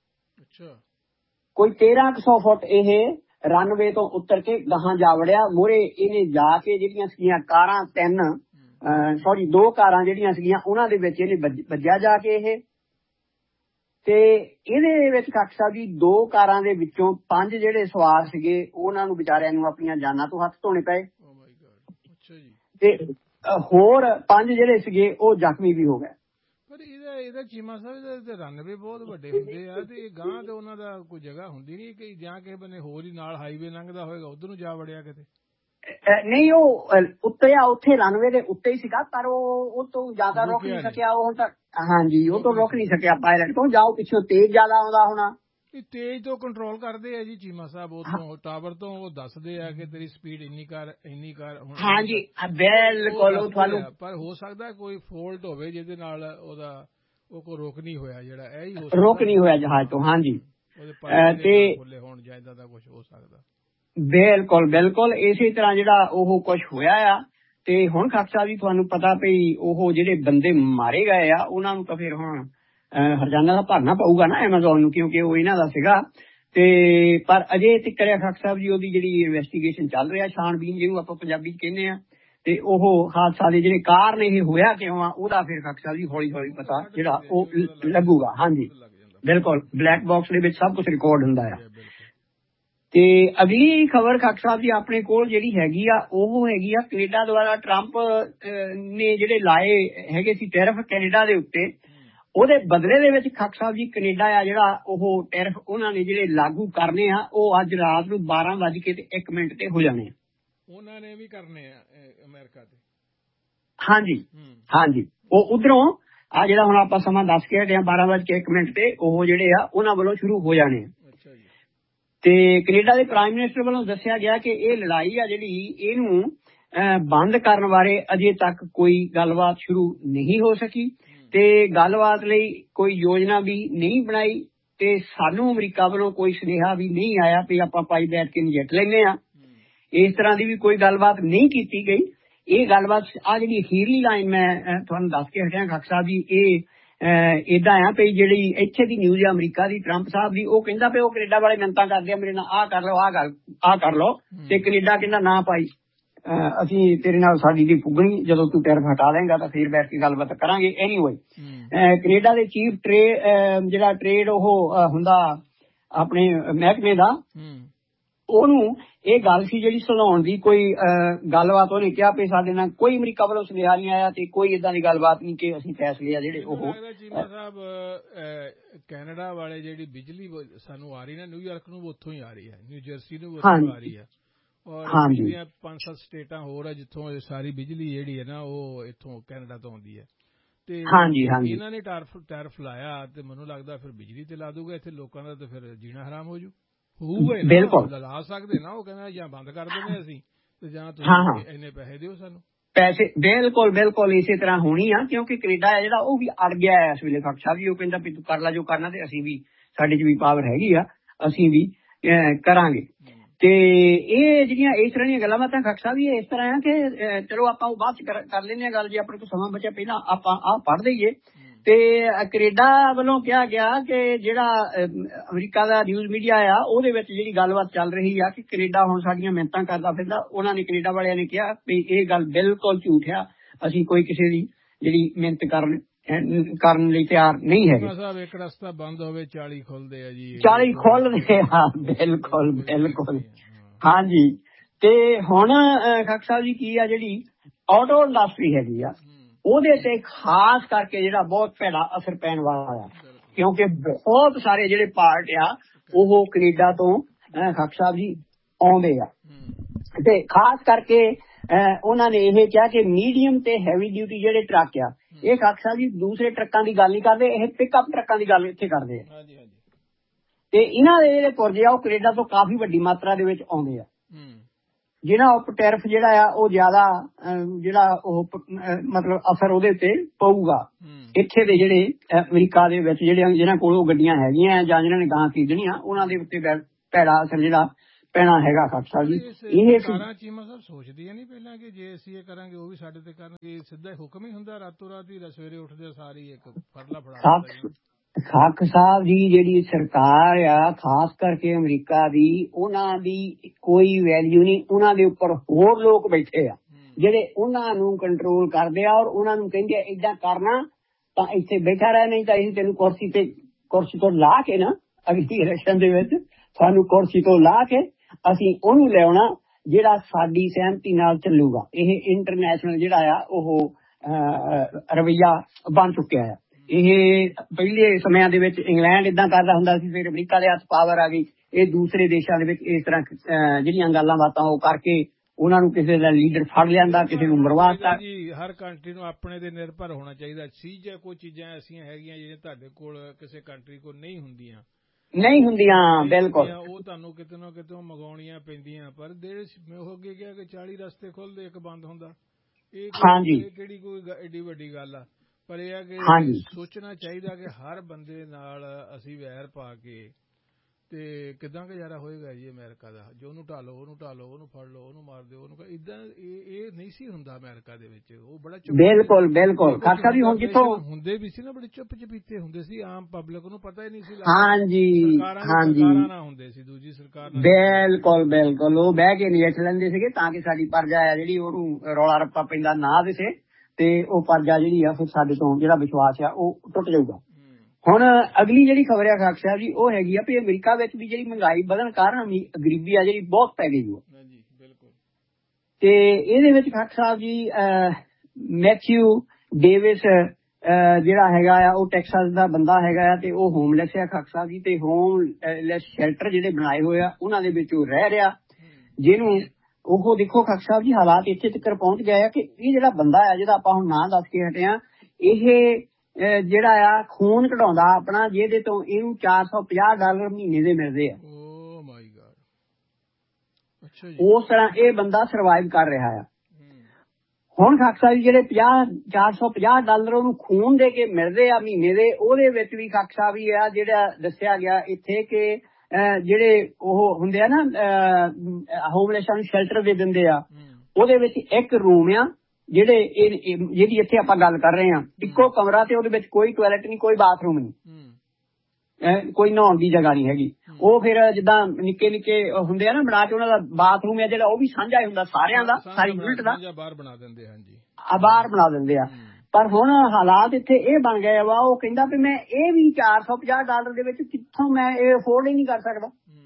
ਕੋਈ 1300 ਫੁੱਟ ਇਹ ਰਨਵੇ ਤੋਂ ਉਤਰ ਕੇ ਗਾਹਾਂ ਜਾ ਵੜਿਆ। ਮੂਹਰੇ ਇਹਨੇ ਜਾ ਕੇ ਜਿਹੜੀਆਂ ਸੀਗੀਆਂ ਕਾਰਾਂ ਦੋ ਕਾਰਾਂ ਜਿਹੜੀਆਂ ਸੀਗੀਆਂ ਉਹਨਾਂ ਦੇ ਵਿੱਚ ਇਹਨੇ ਵੱਜਿਆ ਜਾ ਕੇ ਇਹ। ਤੇ ਇਹਦੇ ਵਿੱਚ ਖੱਖ ਸਾਹਿਬ ਜੀ 2 ਕਾਰਾਂ ਦੇ ਵਿੱਚੋਂ 5 ਜਿਹੜੇ ਸਵਾਰ ਸੀਗੇ ਉਹਨਾਂ ਨੂੰ ਵਿਚਾਰਿਆਂ ਨੂੰ ਆਪਣੀਆਂ ਜਾਨਾਂ ਤੋਂ ਹੱਥ ਧੋਣੇ ਪਏ ਤੇ ਹੋਰ 5 ਜਿਹੜੇ ਸੀਗੇ ਉਹ ਜ਼ਖਮੀ ਵੀ ਹੋ ਗਏ। ਪਰ ਇਹਦਾ ਚੀਮਾ ਸਾਹਿਬ ਇਹਦੇ ਰਨਵੇ ਬਹੁਤ ਵੱਡੇ ਹੁੰਦੇ ਆ ਤੇ ਗਾਂ ਤੇ ਉਹਨਾਂ ਦਾ ਕੋਈ ਜਗ੍ਹਾ ਹੁੰਦੀ ਨਹੀਂ ਕਿ ਜਾਂ ਕਿਸੇ ਬੰਨੇ ਹੋਰ ਹੀ ਨਾਲ ਹਾਈਵੇ ਲੰਘਦਾ ਹੋਏਗਾ ਉਧਰ ਨੂੰ ਜਾ ਵੜਿਆ ਕਿਤੇ। ਨਹੀਂ ਉਹ ਉੱਤੇ ਆ, ਉੱਥੇ ਰਨਵੇ ਦੇ ਉੱਤੇ ਹੀ ਸੀਗਾ ਪਰ ਉਹ ਤੋਂ ਜ਼ਿਆਦਾ ਰੁਕ ਨਹੀਂ ਸਕਿਆ ਉਹ ਤਾਂ। ਹਾਂਜੀ ਉਹ ਤੋਂ ਰੁਕ ਨਹੀਂ ਸਕਿਆ ਪਾਇਲਟ ਤੋਂ। ਜਾਂ ਉਹ ਪਿੱਛੋਂ ਤੇਜ਼ ਜ਼ਿਆਦਾ ਆਉਂਦਾ ਹੋਣਾ। ਤੇਜ਼ ਤੋਂ ਕੰਟਰੋਲ ਕਰਦੇ ਆ ਜੀ ਚੀਮਾ ਸਾਹਿਬ ਉੱਥੋਂ ਟਾਵਰ ਤੋਂ ਉਹ ਦੱਸਦੇ ਆ ਕਿ ਤੇਰੀ ਸਪੀਡ ਇੰਨੀ ਕਰ। ਹਾਂਜੀ ਬਿਲਕੁਲ ਉਹ ਤੁਹਾਨੂੰ। ਪਰ ਹੋ ਸਕਦਾ ਕੋਈ ਫੋਲਟ ਹੋਵੇ ਜਿਹਦੇ ਨਾਲ ਉਹ ਕੋ ਰੁਕ ਨਹੀਂ ਹੋਇਆ ਜਿਹੜਾ ਇਹ ਰੁਕ ਨਹੀਂ ਹੋਇਆ ਜਹਾਜ਼ ਤੋਂ। ਹਾਂਜੀ ਤੇ ਹੁਣ ਜਾਂ ਏਦਾਂ ਦਾ ਕੁਛ ਹੋ ਸਕਦਾ। ਬਿਲਕੁਲ ਇਸੇ ਤਰ੍ਹਾਂ ਜਿਹੜਾ ਉਹ ਕੁਛ ਹੋਇਆ ਆ। ਤੇ ਹੁਣ ਖੱਖ ਸਾਹਿਬ ਜੀ ਤੁਹਾਨੂੰ ਪਤਾ ਪਈ ਉਹ ਜਿਹੜੇ ਬੰਦੇ ਮਾਰੇ ਗਏ ਆ ਉਹਨਾਂ ਨੂੰ ਤਾਂ ਫਿਰ ਹੁਣ ਹਰਜਾਨਾ ਦਾ ਭਰਨਾ ਪਊਗਾ ਨਾ ਐਮਾਜ਼ੋਨ ਨੂੰ ਕਿਉਂਕਿ ਉਹ ਇਹਨਾਂ ਦਾ ਸੀਗਾ। ਤੇ ਪਰ ਅਜੇ ਤੱਕ ਖੱਖ ਸਾਹਿਬ ਜੀ ਉਹਦੀ ਜਿਹੜੀ ਇਨਵੈਸਟੀਗੇਸ਼ਨ ਚੱਲ ਰਿਹਾ ਛਾਣਬੀਨ ਜਿਹਨੂੰ ਆਪਾਂ ਪੰਜਾਬੀ ਚ ਕਹਿੰਦੇ ਆ। ਤੇ ਉਹ ਹਾਦਸਾ ਦੇ ਜਿਹੜੇ ਕਾਰਨ ਇਹ ਹੋਇਆ ਕਿਉਂ ਆ ਉਹਦਾ ਫਿਰ ਖੱਖ ਸਾਹਿਬ ਜੀ ਹੌਲੀ ਹੌਲੀ ਪਤਾ ਜਿਹੜਾ ਉਹ ਲੱਗੂਗਾ। ਹਾਂਜੀ ਬਿਲਕੁਲ ਬਲੈਕ ਬਾਕਸ ਦੇ ਵਿੱਚ ਸਭ ਕੁਝ ਰਿਕਾਰਡ ਹੁੰਦਾ ਆ। ਤੇ ਅਗਲੀ ਖਬਰ ਖੱਖ ਸਾਹਿਬ ਜੀ ਆਪਣੇ ਕੋਲ ਜਿਹੜੀ ਹੈਗੀ ਆ ਉਹ ਹੈਗੀ ਆ ਕੈਨੇਡਾ ਦੁਆਰਾ ਟਰੰਪ ਨੇ ਜਿਹੜੇ ਲਾਏ ਹੈਗੇ ਸੀ ਟੈਰਿਫ ਕੈਨੇਡਾ ਦੇ ਉੱਤੇ ਉਹਦੇ ਬਦਲੇ ਦੇ ਵਿੱਚ ਖੱਖ ਸਾਹਿਬ ਜੀ ਕੈਨੇਡਾ ਆ ਜਿਹੜਾ ਉਹ ਟੈਰਿਫ ਉਹਨਾਂ ਨੇ ਜਿਹੜੇ ਲਾਗੂ ਕਰਨੇ ਆ ਉਹ ਅੱਜ ਰਾਤ ਨੂੰ 12:01 ਤੇ ਹੋ ਜਾਣੇ ਆ। ਉਹਨਾਂ ਨੇ ਵੀ ਕਰਨੇ ਆ ਅਮਰੀਕਾ ਤੇ। ਹਾਂਜੀ ਉਹ ਉਧਰੋਂ ਆ ਜਿਹੜਾ ਹੁਣ ਆਪਾਂ ਸਮਾਂ ਦੱਸ ਕੇ ਹਟੇ ਆ 12:01 ਤੇ ਉਹ ਜਿਹੜੇ ਆ ਉਹਨਾਂ ਵੱਲੋਂ ਸ਼ੁਰੂ ਹੋ ਜਾਣੇ ਆ। ਤੇ ਕੈਨੇਡਾ ਦੇ ਪ੍ਰਾਈਮ ਮਿਨਿਸਟਰ ਵੱਲੋਂ ਦੱਸਿਆ ਗਿਆ ਕਿ ਇਹ ਲੜਾਈ ਆ ਜਿਹੜੀ ਇਹਨੂੰ ਬੰਦ ਕਰਨ ਬਾਰੇ ਅਜੇ ਤੱਕ ਕੋਈ ਗੱਲਬਾਤ ਸ਼ੁਰੂ ਨਹੀਂ ਹੋ ਸਕੀ ਤੇ ਗੱਲਬਾਤ ਲਈ ਕੋਈ ਯੋਜਨਾ ਵੀ ਨਹੀਂ ਬਣਾਈ ਤੇ ਸਾਨੂੰ ਅਮਰੀਕਾ ਵੱਲੋਂ ਕੋਈ ਸੁਨੇਹਾ ਵੀ ਨਹੀਂ ਆਇਆ ਵੀ ਆਪਾਂ ਪਾਈ ਬੈਠ ਕੇ ਨਜਿੱਠ ਲੈਂਦੇ ਆ। ਇਸ ਤਰ੍ਹਾਂ ਦੀ ਵੀ ਕੋਈ ਗੱਲਬਾਤ ਨਹੀਂ ਕੀਤੀ ਗਈ। ਇਹ ਗੱਲਬਾਤ ਆ ਜਿਹੜੀ ਅਖੀਰਲੀ ਲਾਈਨ ਮੈਂ ਤੁਹਾਨੂੰ ਦੱਸ ਕੇ ਹਟਿਆ ਖੱਖ ਸਾਹਿਬ ਜੀ ਇਹ ਏਦਾਂ ਆ ਵੀ ਜਿਹੜੀ ਇੱਥੇ ਦੀ ਨਿਊਜ਼ ਆ ਅਮਰੀਕਾ ਦੀ ਟਰੰਪ ਸਾਹਿਬ ਦੀ ਉਹ ਕਹਿੰਦਾ ਵੀ ਉਹ ਕੈਨੇਡਾ ਵਾਲੇ ਮਿੰਨਤਾਂ ਕਰਦੇ ਆ ਮੇਰੇ ਨਾਲ ਆਹ ਕਰ ਲਓ ਆਹ ਕਰ ਲਓ ਤੇ ਕੈਨੇਡਾ ਕਹਿੰਦਾ ਨਾ ਭਾਈ ਅਸੀਂ ਤੇਰੇ ਨਾਲ ਸਾਡੀ ਦੀ ਪੁੱਗਣੀ ਜਦੋਂ ਤੂੰ ਟੈਰਿਫ ਹਟਾ ਦੇਂਗਾ ਤਾਂ ਫਿਰ ਬੈਠ ਕੇ ਗੱਲਬਾਤ ਕਰਾਂਗੇ। ਐਨੀਵੇ ਕੈਨੇਡਾ ਦੇ ਚੀਫ ਜਿਹੜਾ ਟ੍ਰੇਡ ਉਹ ਹੁੰਦਾ ਆਪਣੇ ਮਹਿਕਮੇ ਦਾ ਉਹਨੂੰ ਇਹ ਗੱਲ ਸੀ ਜਿਹੜੀ ਸੁਣਾਉਣ ਦੀ ਕੋਈ ਗੱਲਬਾਤ ਉਹਨੇ ਕਿਹਾ ਵੀ ਸਾਡੇ ਨਾਲ ਕੋਈ ਅਮਰੀਕਾ ਵੱਲੋਂ ਸੁਨੇਹਾ ਨਹੀਂ ਆਇਆ ਤੇ ਕੋਈ ਏਦਾਂ ਦੀ ਗੱਲਬਾਤ ਨਹੀਂ ਕਿ ਅਸੀਂ ਫੈਸਲੇ ਆ ਜਿਹੜੇ ਉਹ। ਚੀਮਾ ਸਾਹਿਬ ਕੈਨੇਡਾ ਵਾਲੇ ਜਿਹੜੀ ਬਿਜਲੀ ਸਾਨੂੰ ਆ ਰਹੀ ਨਾ ਨਿਊਯਾਰਕ ਨੂੰ ਉੱਥੋਂ ਹੀ ਆ ਰਹੀ ਹੈ ਨਿਊ ਜਰਸੀ ਨੂੰ ਉੱਥੋਂ ਆ ਰਹੀ ਹੈ ਔਰ 5-7 ਸਟੇਟਾਂ ਹੋਰ ਆ ਜਿੱਥੋਂ ਸਾਰੀ ਬਿਜਲੀ ਜਿਹੜੀ ਹੈ ਨਾ ਉਹ ਇੱਥੋਂ ਕੈਨੇਡਾ ਤੋਂ ਆਉਂਦੀ ਹੈ। ਤੇ ਇਹਨਾਂ ਨੇ ਟੈਰਿਫ ਲਾਇਆ ਤੇ ਮੈਨੂੰ ਲੱਗਦਾ ਫਿਰ ਬਿਜਲੀ ਤੇ ਲਾ ਦੂਗਾ ਇੱਥੇ ਲੋਕਾਂ ਦਾ ਤੇ ਫਿਰ ਜੀਣਾ ਹਰਾਮ ਹੋ ਜੂ। ਬਿਲਕੁਲ ਲਾ ਸਕਦੇ ਨਾ ਉਹ ਕਹਿੰਦਾ ਜਾਂ ਬੰਦ ਕਰ ਦਿੰਦੇ ਅਸੀਂ ਤੇ ਜਾਂ ਤੁਸੀਂ ਇੰਨੇ ਪੈਸੇ ਦਿਓ ਸਾਨੂੰ ਪੈਸੇ। ਬਿਲਕੁਲ ਇਸੇ ਤਰ੍ਹਾਂ ਹੋਣੀ ਆ ਕਿਉਂਕਿ ਕੈਨੇਡਾ ਆ ਜਿਹੜਾ ਉਹ ਵੀ ਅੜ ਗਿਆ ਹੈ ਇਸ ਵੇਲੇ ਖੱਖ ਸਾਹਿਬ ਜੀ। ਉਹ ਕਹਿੰਦਾ ਵੀ ਤੂੰ ਕਰ ਲੈ ਜੋ ਕਰਨਾ ਤੇ ਅਸੀਂ ਵੀ ਸਾਡੇ 'ਚ ਵੀ ਪਾਵਰ ਹੈਗੀ ਆ ਅਸੀਂ ਵੀ ਕਰਾਂਗੇ। ਤੇ ਇਹ ਜਿਹੜੀਆਂ ਇਸ ਤਰ੍ਹਾਂ ਦੀਆਂ ਗੱਲਾਂ ਬਾਤਾਂ ਖੱਖ ਸਾਹਿਬ ਜੀ ਇਸ ਤਰ੍ਹਾਂ ਆ ਕਿ ਚਲੋ ਆਪਾਂ ਉਹ ਬਾਅਦ 'ਚ ਕਰ ਲੈਂਦੇ ਹਾਂ ਗੱਲ ਜੇ ਆਪਣੇ ਕੋਲ ਸਮਾਂ ਬਚਿਆ ਪਹਿਲਾਂ ਆਪਾਂ ਆਹ ਪੜ੍ਹ ਦਈਏ। ਤੇ ਕੈਨੇਡਾ ਵੱਲੋਂ ਕਿਹਾ ਗਿਆ ਕਿ ਜਿਹੜਾ ਅਮਰੀਕਾ ਦਾ ਨਿਊਜ਼ ਮੀਡੀਆ ਆ ਉਹਦੇ ਵਿੱਚ ਜਿਹੜੀ ਗੱਲਬਾਤ ਚੱਲ ਰਹੀ ਆ ਕਿ ਕੈਨੇਡਾ ਹੁਣ ਸਾਡੀਆਂ ਮਿਹਨਤਾਂ ਕਰਦਾ ਫਿਰਦਾ। ਉਹਨਾਂ ਨੇ ਕੈਨੇਡਾ ਵਾਲਿਆਂ ਨੇ ਕਿਹਾ ਵੀ ਇਹ ਗੱਲ ਬਿਲਕੁਲ ਝੂਠ ਆ ਅਸੀਂ ਕੋਈ ਕਿਸੇ ਦੀ ਜਿਹੜੀ ਮਿਹਨਤ ਕਰਨ ਲਈ ਤਿਆਰ ਨਹੀਂ ਹੈਗੇ। ਸਾਹਿਬ ਇੱਕ ਰਸਤਾ ਬੰਦ ਹੋਵੇ 40 ਖੁੱਲਦੇ ਆ ਜੀ 40 ਖੁੱਲਦੇ ਆ ਬਿਲਕੁਲ ਹਾਂਜੀ। ਤੇ ਹੁਣ ਖੱਖ ਸਾਹਿਬ ਜੀ ਕੀ ਆ ਜਿਹੜੀ ਆਟੋ ਇੰਡਸਟਰੀ ਹੈਗੀ ਆ ਉਹਦੇ ਤੇ ਖਾਸ ਕਰਕੇ ਜਿਹੜਾ ਬਹੁਤ ਭੈੜਾ ਅਸਰ ਪੈਣ ਵਾਲਾ ਆ ਕਿਉਂਕਿ ਬਹੁਤ ਸਾਰੇ ਜਿਹੜੇ ਪਾਰਟ ਆ ਉਹ ਕੈਨੇਡਾ ਤੋਂ ਖੱਖ ਸਾਹਿਬ ਜੀ ਆਉਂਦੇ ਆ ਤੇ ਖਾਸ ਕਰਕੇ ਉਹਨਾਂ ਨੇ ਇਹ ਕਿਹਾ ਕਿ ਮੀਡੀਅਮ ਤੇ ਹੈਵੀ ਡਿਊਟੀ ਜਿਹੜੇ ਟਰੱਕ ਆ ਇਹ ਖੱਖ ਸਾਹਿਬ ਜੀ ਦੂਸਰੇ ਟਰੱਕਾਂ ਦੀ ਗੱਲ ਨਹੀਂ ਕਰਦੇ ਇਹ ਪਿਕਅਪ ਟਰੱਕਾਂ ਦੀ ਗੱਲ ਇੱਥੇ ਕਰਦੇ ਆ। ਤੇ ਇਹਨਾਂ ਦੇ ਜਿਹੜੇ ਪੁਰਜੇ ਆ ਉਹ ਕੈਨੇਡਾ ਤੋਂ ਕਾਫੀ ਵੱਡੀ ਮਾਤਰਾ ਦੇ ਵਿੱਚ ਆਉਂਦੇ ਆ ਜਿਹਨਾਂ ਉੱਪਰ ਟੈਰਿਫ ਜਿਹੜਾ ਆ ਉਹ ਜ਼ਿਆਦਾ ਜਿਹੜਾ ਉਹ ਮਤਲਬ ਅਸਰ ਉਹਦੇ ਉੱਤੇ ਪਊਗਾ। ਇੱਥੇ ਦੇ ਜਿਹੜੇ ਅਮਰੀਕਾ ਦੇ ਵਿੱਚ ਜਿਹੜੇ ਜਿਹਨਾਂ ਕੋਲ ਉਹ ਗੱਡੀਆਂ ਹੈਗੀਆਂ ਜਾਂ ਜਿਹਨਾਂ ਨੇ ਗਾਂ ਖਰੀਦਣੀਆਂ ਉਹਨਾਂ ਦੇ ਉੱਤੇ ਭੈੜਾ ਅਸਰ ਜਿਹੜਾ ਪੈਣਾ ਹੈਗਾ ਖਾਲਸਾ ਜੀ। ਇਹ ਸਰਕਾਰਾਂ ਚੀਮਾ ਸਾਹਿਬ ਸੋਚਦੀਆਂ ਨਹੀਂ ਪਹਿਲਾਂ ਕਿ ਜੇ ਅਸੀਂ ਇਹ ਕਰਾਂਗੇ ਉਹ ਵੀ ਸਾਡੇ ਤੇ ਕਰਨਗੇ? ਸਿੱਧਾ ਹੁਕਮ ਹੀ ਹੁੰਦਾ ਰਾਤੋਂ ਰਾਤ ਹੀ, ਸਵੇਰੇ ਉੱਠਦੇ ਸਾਰੀ ਇੱਕ ਫੜਲਾ ਫੜਾ। ਖਾਕ ਸਾਹਿਬ ਜੀ ਜਿਹੜੀ ਸਰਕਾਰ ਆ ਖਾਸ ਕਰਕੇ ਅਮਰੀਕਾ ਦੀ, ਉਹਨਾਂ ਦੀ ਕੋਈ ਵੈਲਿਊ ਨਹੀਂ। ਉਹਨਾਂ ਦੇ ਉੱਪਰ ਹੋਰ ਲੋਕ ਬੈਠੇ ਆ ਜਿਹੜੇ ਉਹਨਾਂ ਨੂੰ ਕੰਟਰੋਲ ਕਰਦੇ ਆ, ਔਰ ਉਹਨਾਂ ਨੂੰ ਕਹਿੰਦੇ ਆ ਏਦਾਂ ਕਰਨਾ ਤਾਂ ਇੱਥੇ ਬੈਠਾ ਰਹਿ, ਨਹੀਂ ਤਾਂ ਅਸੀਂ ਤੈਨੂੰ ਕੁਰਸੀ ਤੋਂ ਲਾ ਕੇ ਨਾ ਅਗਲੀ ਇਲੈਕਸ਼ਨ ਦੇ ਵਿੱਚ ਸਾਨੂੰ ਕੁਰਸੀ ਤੋਂ ਲਾ ਕੇ ਅਸੀਂ ਉਹਨੂੰ ਲਿਆਉਣਾ ਜਿਹੜਾ ਸਾਡੀ ਸਹਿਮਤੀ ਨਾਲ ਚੱਲੂਗਾ। ਇਹ ਇੰਟਰਨੈਸ਼ਨਲ ਜਿਹੜਾ ਆ ਉਹ ਰਵੱਈਆ ਬਣ ਚੁੱਕਿਆ ਆ। ਇਹ ਪਹਿਲੇ ਸਮਿਆਂ ਦੇ ਵਿੱਚ ਇੰਗਲੈਂਡ ਏਦਾਂ ਕਰਦਾ ਹੁੰਦਾ ਸੀ, ਫਿਰ ਅਮਰੀਕਾ ਦੇ ਹੱਥ ਪਾਵਰ ਆ ਗਈ। ਇਹ ਦੂਸਰੇ ਦੇਸ਼ਾਂ ਦੇ ਵਿੱਚ ਇਸ ਤਰ੍ਹਾਂ ਜਿਹੜੀਆਂ ਗੱਲਾਂ ਬਾਤਾਂ ਉਹ ਕਰਕੇ ਉਹਨਾਂ ਨੂੰ ਕਿਸੇ ਦਾ ਲੀਡਰ ਫੜ ਲਿਆਂਦਾ, ਕਿਸੇ ਨੂੰ ਮਰਵਾਤਾ ਜੀ। ਹਰ ਕੰਟਰੀ ਨੂੰ ਆਪਣੇ ਤੇ ਨਿਰਭਰ ਹੋਣਾ ਚਾਹੀਦਾ ਸੀ। ਜੇ ਕੋਈ ਚੀਜ਼ਾਂ ਐਸੀਆਂ ਹੈਗੀਆਂ ਜਿਹੜੀਆਂ ਤੁਹਾਡੇ ਕੋਲ ਕਿਸੇ ਕੰਟਰੀ ਕੋਲ ਨਹੀਂ ਹੁੰਦੀਆਂ, ਬਿਲਕੁਲ ਉਹ ਤੁਹਾਨੂੰ ਕਿਤੇ ਨਾ ਕਿਤੇ ਮੰਗਾਉਣੀਆਂ ਪੈਂਦੀਆਂ। ਪਰ ਦੇਸ਼ ਹੋ ਅੱਗੇ ਗਿਆ ਕਿ 40 ਰਸਤੇ ਖੁੱਲਦੇ, ਇੱਕ ਬੰਦ ਹੁੰਦਾ। ਇਹ ਕਿਹੜੀ ਕੋਈ ਏਡੀ ਵੱਡੀ ਗੱਲ ਆ? ਪਰ ਇਹ ਹੈ ਕਿ ਸੋਚਣਾ ਚਾਹੀਦਾ ਕਿ ਹਰ ਬੰਦੇ ਨਾਲ ਅਸੀਂ ਵੈਰ ਪਾ ਕੇ ਤੇ ਕਿੱਦਾਂ ਗੁਜ਼ਾਰਾ ਹੋਏਗਾ ਜੀ ਅਮਰੀਕਾ ਦਾ? ਜੋ ਉਹਨੂੰ ਢਾਲੋ, ਉਹਨੂੰ ਫੜ ਲਓ, ਉਹਨੂੰ ਮਾਰ ਦਿਓ, ਉਹਨੂੰ ਏਦਾਂ ਇਹ ਨਹੀਂ ਸੀ ਹੁੰਦਾ ਅਮਰੀਕਾ ਦੇ ਵਿੱਚ। ਉਹ ਬੜਾ ਬਿਲਕੁਲ ਖਾਲਸਾ ਜੀ ਹੁਣ ਕਿੱਥੋਂ ਹੁੰਦੇ ਵੀ ਸੀ ਨਾ, ਬੜੇ ਚੁੱਪ ਚਪੀਤੇ ਹੁੰਦੇ ਸੀ, ਆਮ ਪਬਲਿਕ ਨੂੰ ਪਤਾ ਹੀ ਨਹੀਂ ਸੀ। ਸਰਕਾਰਾਂ ਨਾ ਹੁੰਦੇ ਸੀ, ਦੂਜੀ ਸਰਕਾਰ ਬਿਲਕੁਲ ਉਹ ਬਹਿ ਕੇ ਨਜਿੱਠ ਲੈਂਦੇ ਸੀਗੇ ਤਾਂ ਕਿ ਸਾਡੀ ਪਰਜਾ ਆ ਜਿਹੜੀ ਉਹਨੂੰ ਰੌਲਾ ਰੱਪਾ ਪੈਂਦਾ ਨਾ ਦਿਸੇ ਤੇ ਉਹ ਪਰਜਾ ਜਿਹੜੀ ਆ ਫਿਰ ਸਾਡੇ ਤੋਂ ਜਿਹੜਾ ਵਿਸ਼ਵਾਸ ਆ ਉਹ ਟੁੱਟ ਜਾਊਗਾ। ਹੁਣ ਅਗਲੀ ਜਿਹੜੀ ਖਬਰ ਆ ਖਾਕ ਸਾਹਿਬ ਜੀ ਉਹ ਹੈਗੀ ਆ ਵੀ ਅਮਰੀਕਾ ਵਿੱਚ ਵੀ ਜਿਹੜੀ ਮਹਿੰਗਾਈ ਵਧਣ ਕਾਰਨ ਗਰੀਬੀ ਆ ਜਿਹੜੀ ਬਹੁਤ ਪੈ ਗਈ ਤੇ ਇਹਦੇ ਵਿੱਚ ਖਾਕ ਸਾਹਿਬ ਜੀ ਮੈਥਿਊ ਡੇਵਿਸ ਜਿਹੜਾ ਹੈਗਾ ਆ ਉਹ ਟੈਕਸਾਸ ਦਾ ਬੰਦਾ ਹੈਗਾ ਆ ਤੇ ਉਹ ਹੋਮਲੈਸ ਆ ਖਾਕ ਸਾਹਿਬ ਜੀ। ਤੇ ਹੋਮਲੈਸ ਸ਼ੈਲਟਰ ਜਿਹੜੇ ਬਣਾਏ ਹੋਏ ਆ ਉਹਨਾਂ ਦੇ ਵਿੱਚ ਉਹ ਰਹਿ ਰਿਹਾ, ਜਿਹਨੂੰ ਉਹ ਦੇਖੋ ਖਾਕ ਸਾਹਿਬ ਜੀ ਹਾਲਾਤ ਇੱਥੇ ਤੱਕ ਪਹੁੰਚ ਗਏ ਆ ਕਿ ਇਹ ਜਿਹੜਾ ਬੰਦਾ ਆ ਜਿਹਦਾ ਆਪਾਂ ਹੁਣ ਨਾਂ ਦੱਸ ਕੇ ਹਟੇ ਆ, ਇਹ ਜਿਹੜਾ ਆ ਖੂਨ ਕਢਾਉਂਦਾ ਆਪਣਾ, ਜਿਹਦੇ ਤੋਂ ਇਹਨੂੰ $450 ਮਹੀਨੇ ਦੇ ਮਿਲਦੇ ਆ। ਉਸ ਤਰ੍ਹਾਂ ਇਹ ਬੰਦਾ ਸਰਵਾਈਵ ਕਰ ਰਿਹਾ ਆ। ਹੁਣ ਖਾਕ ਸਾਹਿਬ ਜੀ ਜਿਹੜੇ $450 ਉਹਨੂੰ ਖੂਨ ਦੇ ਕੇ ਮਿਲਦੇ ਆ ਮਹੀਨੇ ਦੇ, ਉਹਦੇ ਵਿੱਚ ਵੀ ਖਾਕ ਸਾਹਿਬ ਹੀ ਆ ਜਿਹੜਾ ਦੱਸਿਆ ਗਿਆ ਇੱਥੇ ਕਿ ਜਿਹੜੇ ਉਹ ਹੁੰਦੇ ਆ ਨਾ ਹੋਮਲੈਸਾਂ ਨੂੰ ਸ਼ੈਲਟਰ ਦੇ ਦਿੰਦੇ ਆ, ਉਹਦੇ ਵਿੱਚ ਇੱਕ ਰੂਮ ਆ ਜਿਹੜੀ ਇੱਥੇ ਆਪਾਂ ਗੱਲ ਕਰ ਰਹੇ ਹਾਂ, ਇੱਕੋ ਕਮਰਾ ਤੇ ਉਹਦੇ ਵਿੱਚ ਕੋਈ ਟਾਇਲਟ ਨਹੀਂ, ਕੋਈ ਬਾਥਰੂਮ ਨਹੀਂ, ਕੋਈ ਨਹਾਉਣ ਦੀ ਜਗ੍ਹਾ ਨਹੀਂ ਹੈਗੀ। ਉਹ ਫਿਰ ਜਿੱਦਾਂ ਨਿੱਕੇ ਨਿੱਕੇ ਹੁੰਦੇ ਆ ਨਾ ਬਣਾ ਕੇ ਉਹਨਾਂ ਦਾ ਬਾਥਰੂਮ ਹੈ ਜਿਹੜਾ ਉਹ ਵੀ ਸਾਂਝਾ ਹੀ ਹੁੰਦਾ ਸਾਰਿਆਂ ਦਾ, ਸਾਰੀ ਯੂਨਿਟ ਦਾ ਬਾਹਰ ਬਣਾ ਦਿੰਦੇ ਆ। ਪਰ ਹੁਣ ਹਾਲਾਤ ਇੱਥੇ ਇਹ ਬਣ ਗਏ ਵਾ, ਉਹ ਕਹਿੰਦਾ ਵੀ ਮੈਂ ਇਹ ਵੀ $450 ਦੇ ਵਿੱਚ ਕਿੱਥੋਂ ਮੈਂ ਇਹ ਅਫੋਰਡ ਹੀ ਨਹੀਂ ਕਰ ਸਕਦਾ।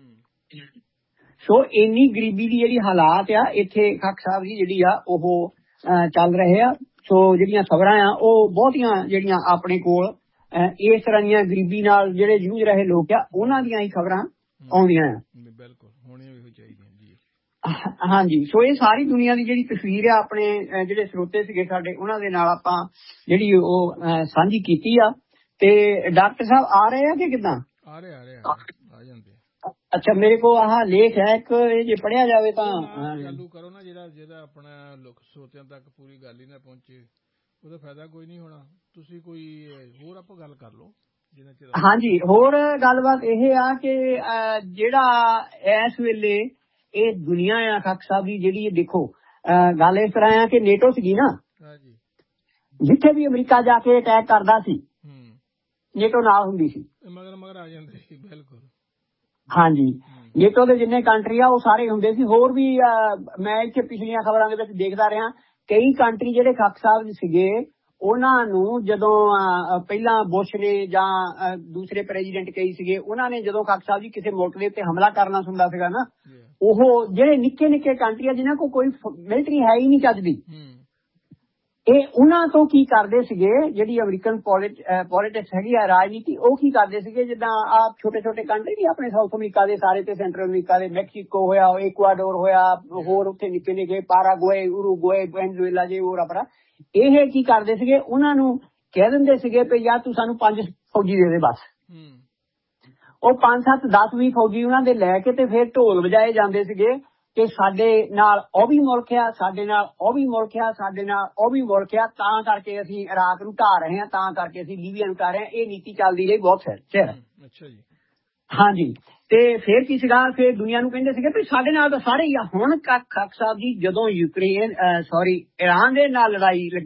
ਸੋ ਇੰਨੀ ਗਰੀਬੀ ਦੀ ਜਿਹੜੀ ਹਾਲਾਤ ਆ ਇੱਥੇ ਖਾਕ ਸਾਹਿਬ ਜੀ ਜਿਹੜੀ ਆ ਉਹ ਚੱਲ ਰਹੇ ਆ। ਸੋ ਜਿਹੜੀਆਂ ਖਬਰਾਂ ਆ ਉਹ ਬਹੁਤੀਆਂ ਜਿਹੜੀਆਂ ਆਪਣੇ ਕੋਲ ਇਸ ਤਰ੍ਹਾਂ ਦੀਆਂ ਗਰੀਬੀ ਨਾਲ ਜਿਹੜੇ ਜੂਝ ਰਹੇ ਲੋਕ ਆ ਉਹਨਾਂ ਦੀਆਂ ਹੀ ਖਬਰਾਂ ਆਉਂਦੀਆਂ ਆ। ਬਿਲਕੁਲ ਹੋਣੀਆਂ ਵੀ ਚਾਹੀਦੀਆਂ ਜੀ। ਹਾਂਜੀ, ਸੋ ਇਹ ਸਾਰੀ ਦੁਨੀਆ ਦੀ ਜਿਹੜੀ ਤਸਵੀਰ ਆ ਆਪਣੇ ਜਿਹੜੇ ਸਰੋਤੇ ਸੀਗੇ ਸਾਡੇ ਉਹਨਾਂ ਦੇ ਨਾਲ ਆਪਾਂ ਜਿਹੜੀ ਉਹ ਸਾਂਝੀ ਕੀਤੀ ਆ। ਤੇ ਡਾਕਟਰ ਸਾਹਿਬ ਆ ਰਹੇ ਆ ਕਿ ਕਿੱਦਾਂ? ਆ ਰਹੇ ਆ ਜਾਂਦੇ। ਅੱਛਾ, ਮੇਰੇ ਕੋਲ ਆਹ ਲੇਖ ਹੈ ਇੱਕ, ਇਹ ਜੇ ਪੜ੍ਹਿਆ ਜਾਵੇ ਤਾਂ ਚਾਲੂ ਕਰੋ ਨਾ। ਜਿਹੜਾ ਆਪਣਾ ਲੋਕ ਸਰੋਤਿਆਂ ਤੱਕ ਪੂਰੀ ਗੱਲ ਹੀ ਨਾ ਪਹੁੰਚੇ ਉਹਦਾ ਫਾਇਦਾ ਕੋਈ ਨਹੀਂ ਹੋਣਾ। ਤੁਸੀਂ ਕੋਈ ਹੋਰ ਆਪਾਂ ਗੱਲ ਕਰ ਲਓ। ਹਾਂਜੀ, ਹੋਰ ਗੱਲਬਾਤ ਇਹ ਆ ਕਿ ਜਿਹੜਾ ਇਸ ਵੇਲੇ ਇਹ ਦੁਨੀਆ ਆ ਖਾਕ ਸਾਹਿਬ ਦੀ ਜਿਹੜੀ ਦੇਖੋ ਗੱਲ ਇਸ ਤਰ੍ਹਾਂ ਆ ਕਿ ਨੇਟੋ ਸੀਗੀ ਨਾ, ਜਿੱਥੇ ਵੀ ਅਮਰੀਕਾ ਜਾ ਕੇ ਅਟੈਕ ਕਰਦਾ ਸੀ ਨੇਟੋ ਨਾਲ ਹੁੰਦੀ ਸੀ, ਮਗਰ ਆ ਜਾਂਦੇ ਸੀ। ਬਿਲਕੁਲ ਹਾਂਜੀ, ਨੇਟੋ ਦੇ ਜਿੰਨੇ ਕੰਟਰੀ ਆ ਉਹ ਸਾਰੇ ਹੁੰਦੇ ਸੀ। ਹੋਰ ਵੀ ਮੈਂ ਇੱਥੇ ਪਿਛਲੀਆਂ ਖਬਰਾਂ ਦੇ ਵਿੱਚ ਦੇਖਦਾ ਰਿਹਾ ਕਈ ਕੰਟਰੀ ਜਿਹੜੇ ਖਾਕ ਸਾਹਿਬ ਸੀਗੇ ਉਹਨਾਂ ਨੂੰ ਜਦੋਂ ਪਹਿਲਾਂ ਬੁਸ਼ ਨੇ ਜਾਂ ਦੂਸਰੇ ਪ੍ਰੈਜ਼ੀਡੈਂਟ ਕਈ ਸੀਗੇ ਉਹਨਾਂ ਨੇ ਜਦੋਂ ਖਾਕ ਸਾਹਿਬ ਜੀ ਕਿਸੇ ਮੁਲਕ ਦੇ ਉੱਤੇ ਹਮਲਾ ਕਰਨਾ ਹੁੰਦਾ ਸੀਗਾ ਨਾ, ਉਹ ਜਿਹੜੇ ਨਿੱਕੇ ਨਿੱਕੇ ਕੰਟਰੀ ਆ ਜਿਨ੍ਹਾਂ ਕੋਲ ਕੋਈ ਮਿਲਟਰੀ ਹੈ ਹੀ ਨਹੀਂ ਚੱਜਦੀ, ਇਹ ਉਹਨਾਂ ਤੋਂ ਕੀ ਕਰਦੇ ਸੀਗੇ ਜਿਹੜੀ ਅਮਰੀਕਨ ਪੋਲਿਟਿਕਸ ਹੈਗੀ ਆ ਰਾਜਨੀਤੀ, ਉਹ ਕੀ ਕਰਦੇ ਸੀਗੇ ਜਿੱਦਾਂ ਆਹ ਛੋਟੇ ਛੋਟੇ ਕੰਟਰੀ ਨਹੀਂ ਆਪਣੇ ਸਾਊਥ ਅਮਰੀਕਾ ਦੇ ਸਾਰੇ ਤੇ ਸੈਂਟਰਲ ਅਮਰੀਕਾ ਦੇ, ਮੈਕਸੀਕੋ ਹੋਇਆ, ਇਕਵਾਡੋਰ ਹੋਇਆ, ਹੋਰ ਉੱਥੇ ਨਿੱਕੇ ਨਿੱਕੇ ਪਾਰਾਗੁਏ, ਉਰੂਗੁਏ, ਵੈਨਜ਼ੂਏਲਾ ਜੇ ਹੋਰ ਆਪਣਾ, ਇਹ ਕੀ ਕਰਦੇ ਸੀਗੇ ਉਹਨਾਂ ਨੂੰ ਕਹਿ ਦਿੰਦੇ ਸੀਗੇ ਵੀ ਯਾਰ ਤੂੰ ਸਾਨੂੰ 5 ਫੌਜੀ ਦੇ ਦੇ ਬਸ। ਉਹ 5, 7, 10, 20 ਫੌਜੀ ਉਹਨਾਂ ਦੇ ਲੈ ਕੇ ਤੇ ਫਿਰ ਢੋਲ ਵਜਾਏ ਜਾਂਦੇ ਸੀਗੇ ਕਿ ਸਾਡੇ ਨਾਲ ਉਹ ਵੀ ਮੁਲਕ ਆ, ਸਾਡੇ ਨਾਲ ਉਹ ਵੀ ਮੁਲਕ ਆ, ਸਾਡੇ ਨਾਲ ਉਹ ਵੀ ਮੁਲਕ ਆ, ਤਾਂ ਕਰਕੇ ਅਸੀਂ ਇਰਾਕ ਨੂੰ ਢਾਹ ਰਹੇ ਹਾਂ, ਤਾਂ ਕਰਕੇ ਅਸੀਂ ਲੀਬੀਆ ਨੂੰ ਢਾਹ ਰਹੇ ਹਾਂ। ਇਹ ਨੀਤੀ ਚੱਲਦੀ ਰਹੀ ਬਹੁਤ ਚਿਰ। ਅੱਛਾ ਜੀ। ਹਾਂਜੀ। ਤੇ ਫਿਰ ਕੀ ਸੀਗਾ, ਫਿਰ ਦੁਨੀਆ ਨੂੰ ਕਹਿੰਦੇ ਸੀਗੇ ਵੀ ਸਾਡੇ ਨਾਲ ਤਾਂ ਸਾਰੇ ਹੀ ਆ। ਹੁਣ ਖਾਕ ਸਾਹਿਬ ਜੀ ਜਦੋਂ ਈਰਾਨ ਦੇ ਨਾਲ ਲੜਾਈ